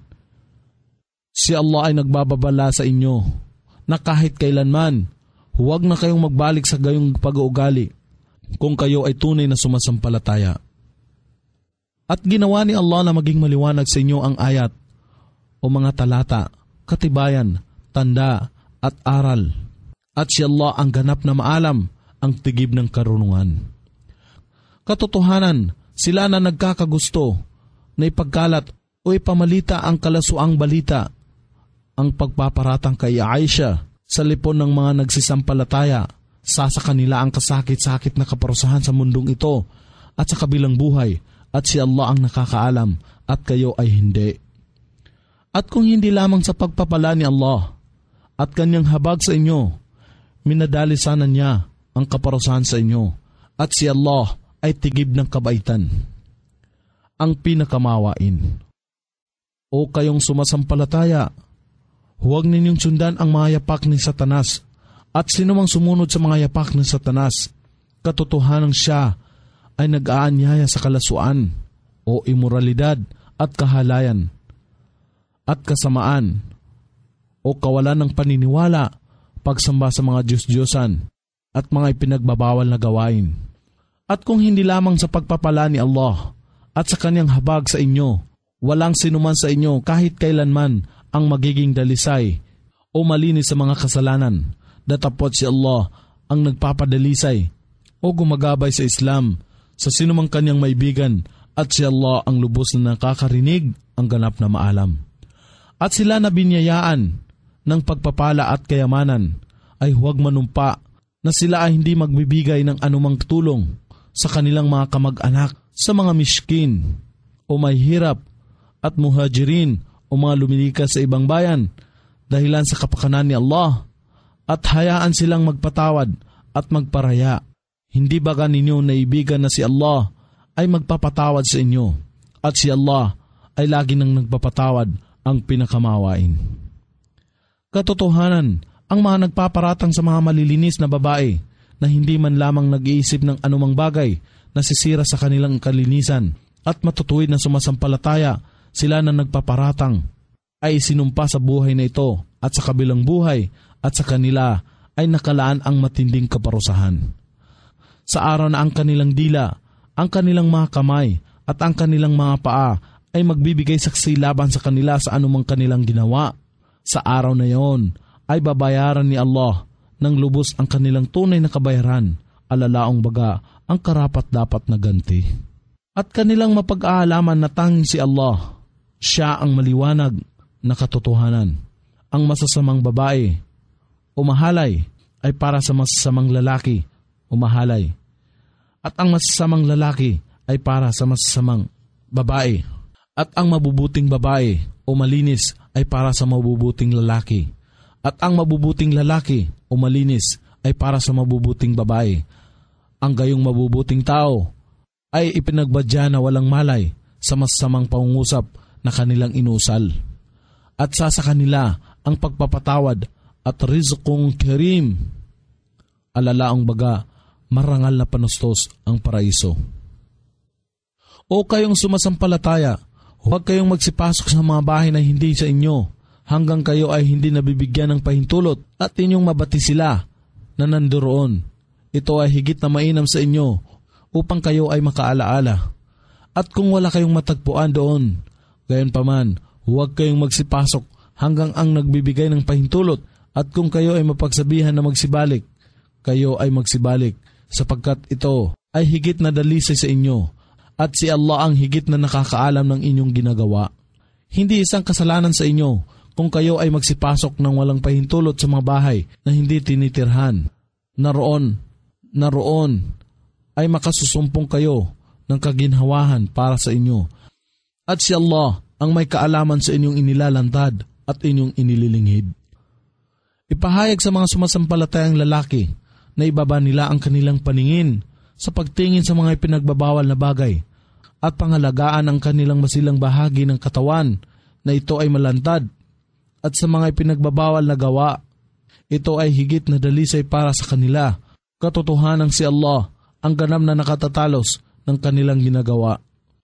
Si Allah ay nagbababala sa inyo na kahit kailanman, huwag na kayong magbalik sa gayong pag-uugali kung kayo ay tunay na sumasampalataya. At ginawa ni Allah na maging maliwanag sa inyo ang ayat o mga talata, katibayan, tanda at aral. At si Allah ang ganap na maalam, ang tigib ng karunungan. Katotohanan, sila na nagkakagusto na ipagkalat o ipamalita ang kalasuang balita, ang pagpaparatang kay Aisha sa lipon ng mga nagsisampalataya, sa kanila ang kasakit-sakit na kaparusahan sa mundong ito at sa kabilang buhay, at si Allah ang nakakaalam at kayo ay hindi. At kung hindi lamang sa pagpapala ni Allah at kanyang habag sa inyo, minadalisanan niya ang kaparusahan sa inyo, at si Allah ay tigib ng kabaitan, ang pinakamawain. O kayong sumasampalataya, huwag ninyong sundan ang mga yapak ni Satanas, at sinumang sumunod sa mga yapak ni Satanas, katotohanan siya ay nag-aanyaya sa kalasuan o imoralidad at kahalayan at kasamaan o kawalan ng paniniwala, pagsamba sa mga Diyos-Diyosan at mga ipinagbabawal na gawain. At kung hindi lamang sa pagpapala ni Allah at sa kanyang habag sa inyo, walang sinuman sa inyo kahit kailanman ang magiging dalisay o malinis sa mga kasalanan, datapot si Allah ang nagpapadalisay o gumagabay sa Islam sa sinumang kanyang maibigan, at si Allah ang lubos na nakakarinig, ang ganap na maalam. At sila na binyayaan ng pagpapala at kayamanan ay huwag manumpa na sila ay hindi magbibigay ng anumang tulong sa kanilang mga kamag-anak, sa mga miskin o may hirap at muhajirin o mga lumilikas sa ibang bayan dahilan sa kapakanan ni Allah, at hayaan silang magpatawad at magparaya. Hindi ba ninyo naibigan na si Allah ay magpapatawad sa inyo, at si Allah ay lagi nang nagpapatawad, ang pinakamawain. Katotohanan, ang mga nagpaparatang sa mga malilinis na babae na hindi man lamang nag-iisip ng anumang bagay na sisira sa kanilang kalinisan at matutuwid na sumasampalataya, sila na nagpaparatang ay sinumpa sa buhay na ito at sa kabilang buhay, at sa kanila ay nakalaan ang matinding kaparusahan. Sa araw na ang kanilang dila, ang kanilang mga kamay at ang kanilang mga paa ay magbibigay saksi laban sa kanila sa anumang kanilang ginawa, sa araw na yon ay babayaran ni Allah ng lubos ang kanilang tunay na kabayaran, alalaong baga ang karapat-dapat na ganti. At kanilang mapag-aalaman na tanging si Allah, siya ang maliwanag na katotohanan. Ang masasamang babae o mahalay ay para sa masasamang lalaki o mahalay, at ang masasamang lalaki ay para sa masasamang babae, at ang mabubuting babae o malinis ay para sa mabubuting lalaki, at ang mabubuting lalaki o malinis ay para sa mabubuting babae. Ang gayong mabubuting tao ay ipinagbadya na walang malay sa masasamang pangungusap na kanilang inusal, at sa kanila ang pagpapatawad at rizqong karim, alalaong baga marangal na panustos ang paraiso. O kayong sumasampalataya, huwag kayong magsipasok sa mga bahay na hindi sa inyo, hanggang kayo ay hindi nabibigyan ng pahintulot at inyong mabati sila na nandoon. Ito ay higit na mainam sa inyo upang kayo ay makaalaala. At kung wala kayong matagpuan doon, gayon paman, huwag kayong magsipasok hanggang ang nagbibigay ng pahintulot, at kung kayo ay mapagsabihan na magsibalik, kayo ay magsibalik, sapagkat ito ay higit na dalisay sa inyo, at si Allah ang higit na nakakaalam ng inyong ginagawa. Hindi isang kasalanan sa inyo kung kayo ay magsipasok ng walang pahintulot sa mga bahay na hindi tinitirhan. Naroon ay makasusumpong kayo ng kaginhawahan para sa inyo. At si Allah ang may kaalaman sa inyong inilalantad at inyong inililinghid. Ipahayag sa mga sumasampalatayang lalaki na ibaba nila ang kanilang paningin sa pagtingin sa mga ipinagbabawal na bagay at pangalagaan ang kanilang masilang bahagi ng katawan na ito ay malantad, at sa mga ipinagbabawal na gawa, ito ay higit na dalisay para sa kanila. Katotohanan si Allah ang ganap na nakatatalos ng kanilang ginagawa.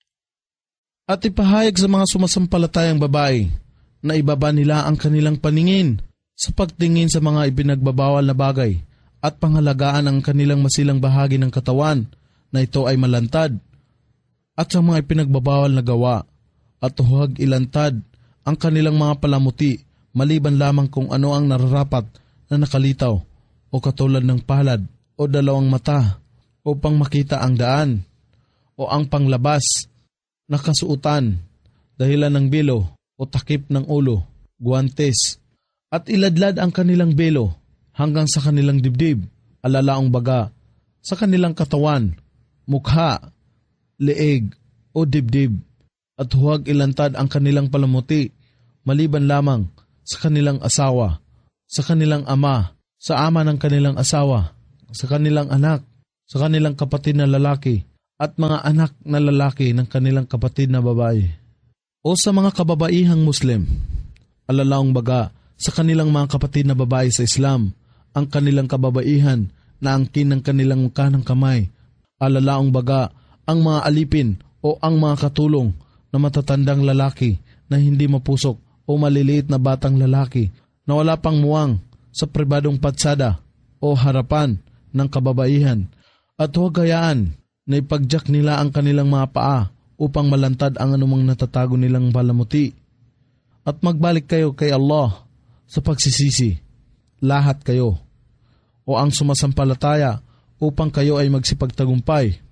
At ipahayag sa mga sumasampalatayang babae na ibaba nila ang kanilang paningin sa pagtingin sa mga ipinagbabawal na bagay at pangalagaan ang kanilang masilang bahagi ng katawan na ito ay malantad, at sa mga ipinagbabawal na gawa, at huwag ilantad ang kanilang mga palamuti maliban lamang kung ano ang nararapat na nakalitaw o katulad ng palad o dalawang mata upang makita ang daan, o ang panglabas na kasuutan dahilan ng belo o takip ng ulo, guwantes, at iladlad ang kanilang belo hanggang sa kanilang dibdib, alalaong baga sa kanilang katawan, mukha, leeg o dibdib, at huwag ilantad ang kanilang palamuti maliban lamang sa kanilang asawa, sa kanilang ama, sa ama ng kanilang asawa, sa kanilang anak, sa kanilang kapatid na lalaki, at mga anak na lalaki ng kanilang kapatid na babae. O sa mga kababaihang Muslim, alalaong baga sa kanilang mga kapatid na babae sa Islam, ang kanilang kababaihan na angkin ng kanilang kanang kamay, alalaong baga ang mga alipin o ang mga katulong na matatandang lalaki na hindi mapusok o maliliit na batang lalaki na wala pang muwang sa pribadong patsada o harapan ng kababaihan, at huwag hayaan na ipagdiyak nila ang kanilang mga paa upang malantad ang anumang natatago nilang balamuti. At magbalik kayo kay Allah sa pagsisisi, lahat kayo, o ang sumasampalataya upang kayo ay magsipagtagumpay.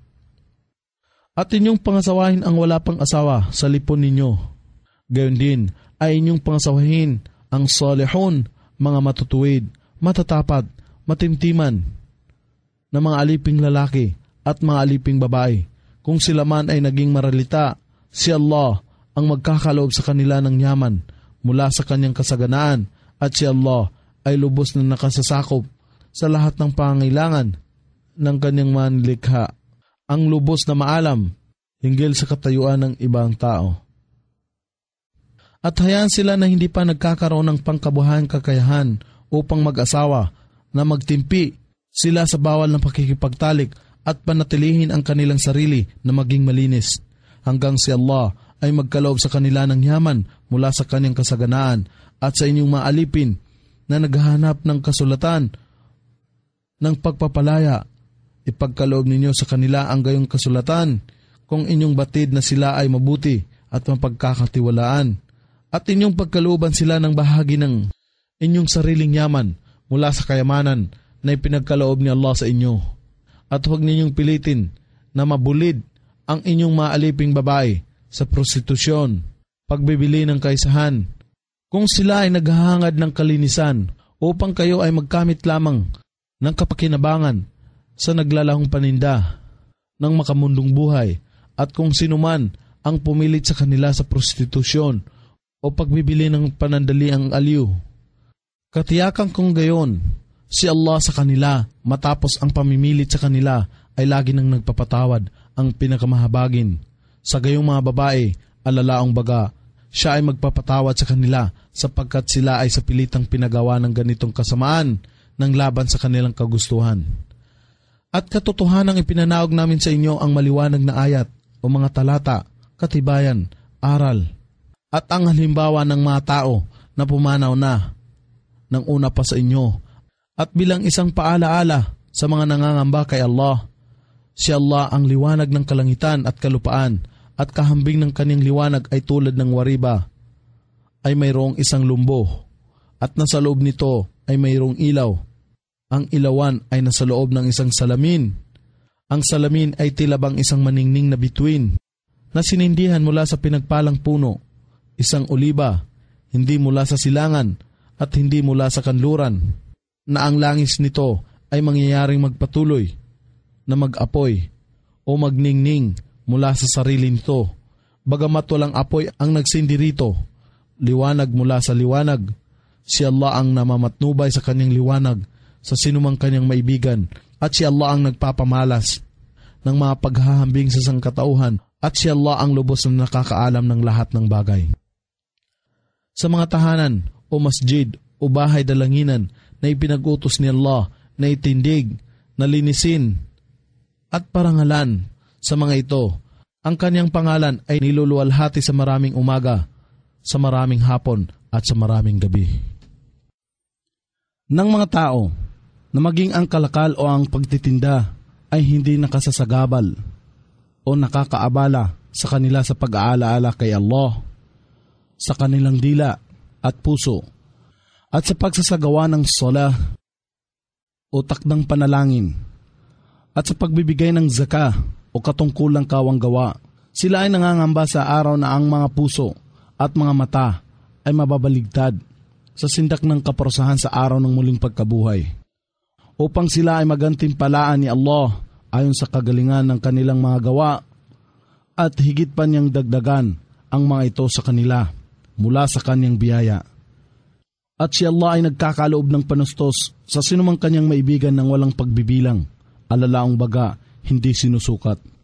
At inyong pangasawahin ang wala pang asawa sa lipon ninyo. Gayon din ay inyong pangasawahin ang salihun, mga matutuwid, matatapat, matimtiman na mga aliping lalaki at mga aliping babae. Kung sila man ay naging maralita, si Allah ang magkakaloob sa kanila ng yaman mula sa kanyang kasaganaan, at si Allah ay lubos na nakasasakop sa lahat ng pangangailangan ng kanyang manlikha, ang lubos na maalam hinggil sa katayuan ng ibang tao. At hayaan sila na hindi pa nagkakaroon ng pangkabuhayan kakayahan upang mag-asawa na magtimpi sila sa bawal ng pakikipagtalik at panatilihin ang kanilang sarili na maging malinis, hanggang si Allah ay magkaloob sa kanila ng yaman mula sa kanyang kasaganaan. At sa inyong maalipin na naghahanap ng kasulatan ng pagpapalaya, ipagkaloob ninyo sa kanila ang gayong kasulatan kung inyong batid na sila ay mabuti at mapagkakatiwalaan, at inyong pagkalooban sila ng bahagi ng inyong sariling yaman mula sa kayamanan na ipinagkaloob ni Allah sa inyo. At huwag ninyong pilitin na mabulid ang inyong maaliping babae sa prostitusyon, pagbibili ng kaisahan, kung sila ay naghahangad ng kalinisan upang kayo ay magkamit lamang ng kapakinabangan sa naglalahong paninda ng makamundong buhay, at kung sinuman ang pumilit sa kanila sa prostitusyon o pagbibili ng panandaliang aliw. Katiyakan kong gayon, si Allah sa kanila matapos ang pamimilit sa kanila ay lagi nang nagpapatawad, ang pinakamahabagin. Sa gayong mga babae, alalaong baga, siya ay magpapatawad sa kanila sapagkat sila ay sa pilitang pinagawa ng ganitong kasamaan ng laban sa kanilang kagustuhan. At katotohanang ipinanaog namin sa inyo ang maliwanag na ayat o mga talata, katibayan, aral, at ang halimbawa ng mga tao na pumanaw na ng una pa sa inyo, at bilang isang paalaala sa mga nangangamba kay Allah. Si Allah ang liwanag ng kalangitan at kalupaan, at kahambing ng kanyang liwanag ay tulad ng wariba, ay mayroong isang lumbo, at nasa loob nito ay mayroong ilaw. Ang ilawan ay nasa loob ng isang salamin. Ang salamin ay tila bang isang maningning na bituin na sinindihan mula sa pinagpalang puno, isang oliba, hindi mula sa silangan at hindi mula sa kanluran, na ang langis nito ay mangyayaring magpatuloy na mag-apoy o magningning mula sa sarili nito. Bagamat walang apoy ang nagsindi rito, liwanag mula sa liwanag. Si Allah ang namamatnubay sa kanyang liwanag sa sinumang kanyang maibigan, at si Allah ang nagpapamalas ng mga paghahambing sa sangkatauhan, at si Allah ang lubos na nakakaalam ng lahat ng bagay. Sa mga tahanan o masjid o bahay dalanginan na ipinag-utos ni Allah na itindig, nalinisin at parangalan, sa mga ito, ang kanyang pangalan ay niluluwalhati sa maraming umaga, sa maraming hapon at sa maraming gabi. Nang mga tao na maging ang kalakal o ang pagtitinda ay hindi nakasasagabal o nakakaabala sa kanila sa pag-aalaala kay Allah, sa kanilang dila at puso, at sa pagsasagawa ng sala o takdang panalangin, at sa pagbibigay ng zaka o katungkulang kawang gawa, sila ay nangangamba sa araw na ang mga puso at mga mata ay mababaligtad sa sindak ng kaparusahan sa araw ng muling pagkabuhay, upang sila ay magantimpalaan ni Allah ayon sa kagalingan ng kanilang mga gawa, at higit pa niyang dagdagan ang mga ito sa kanila mula sa kanyang biyaya. At si Allah ay nagkakaloob ng panustos sa sinumang kanyang maibigan ng walang pagbibilang, alalaong baga, hindi sinusukat.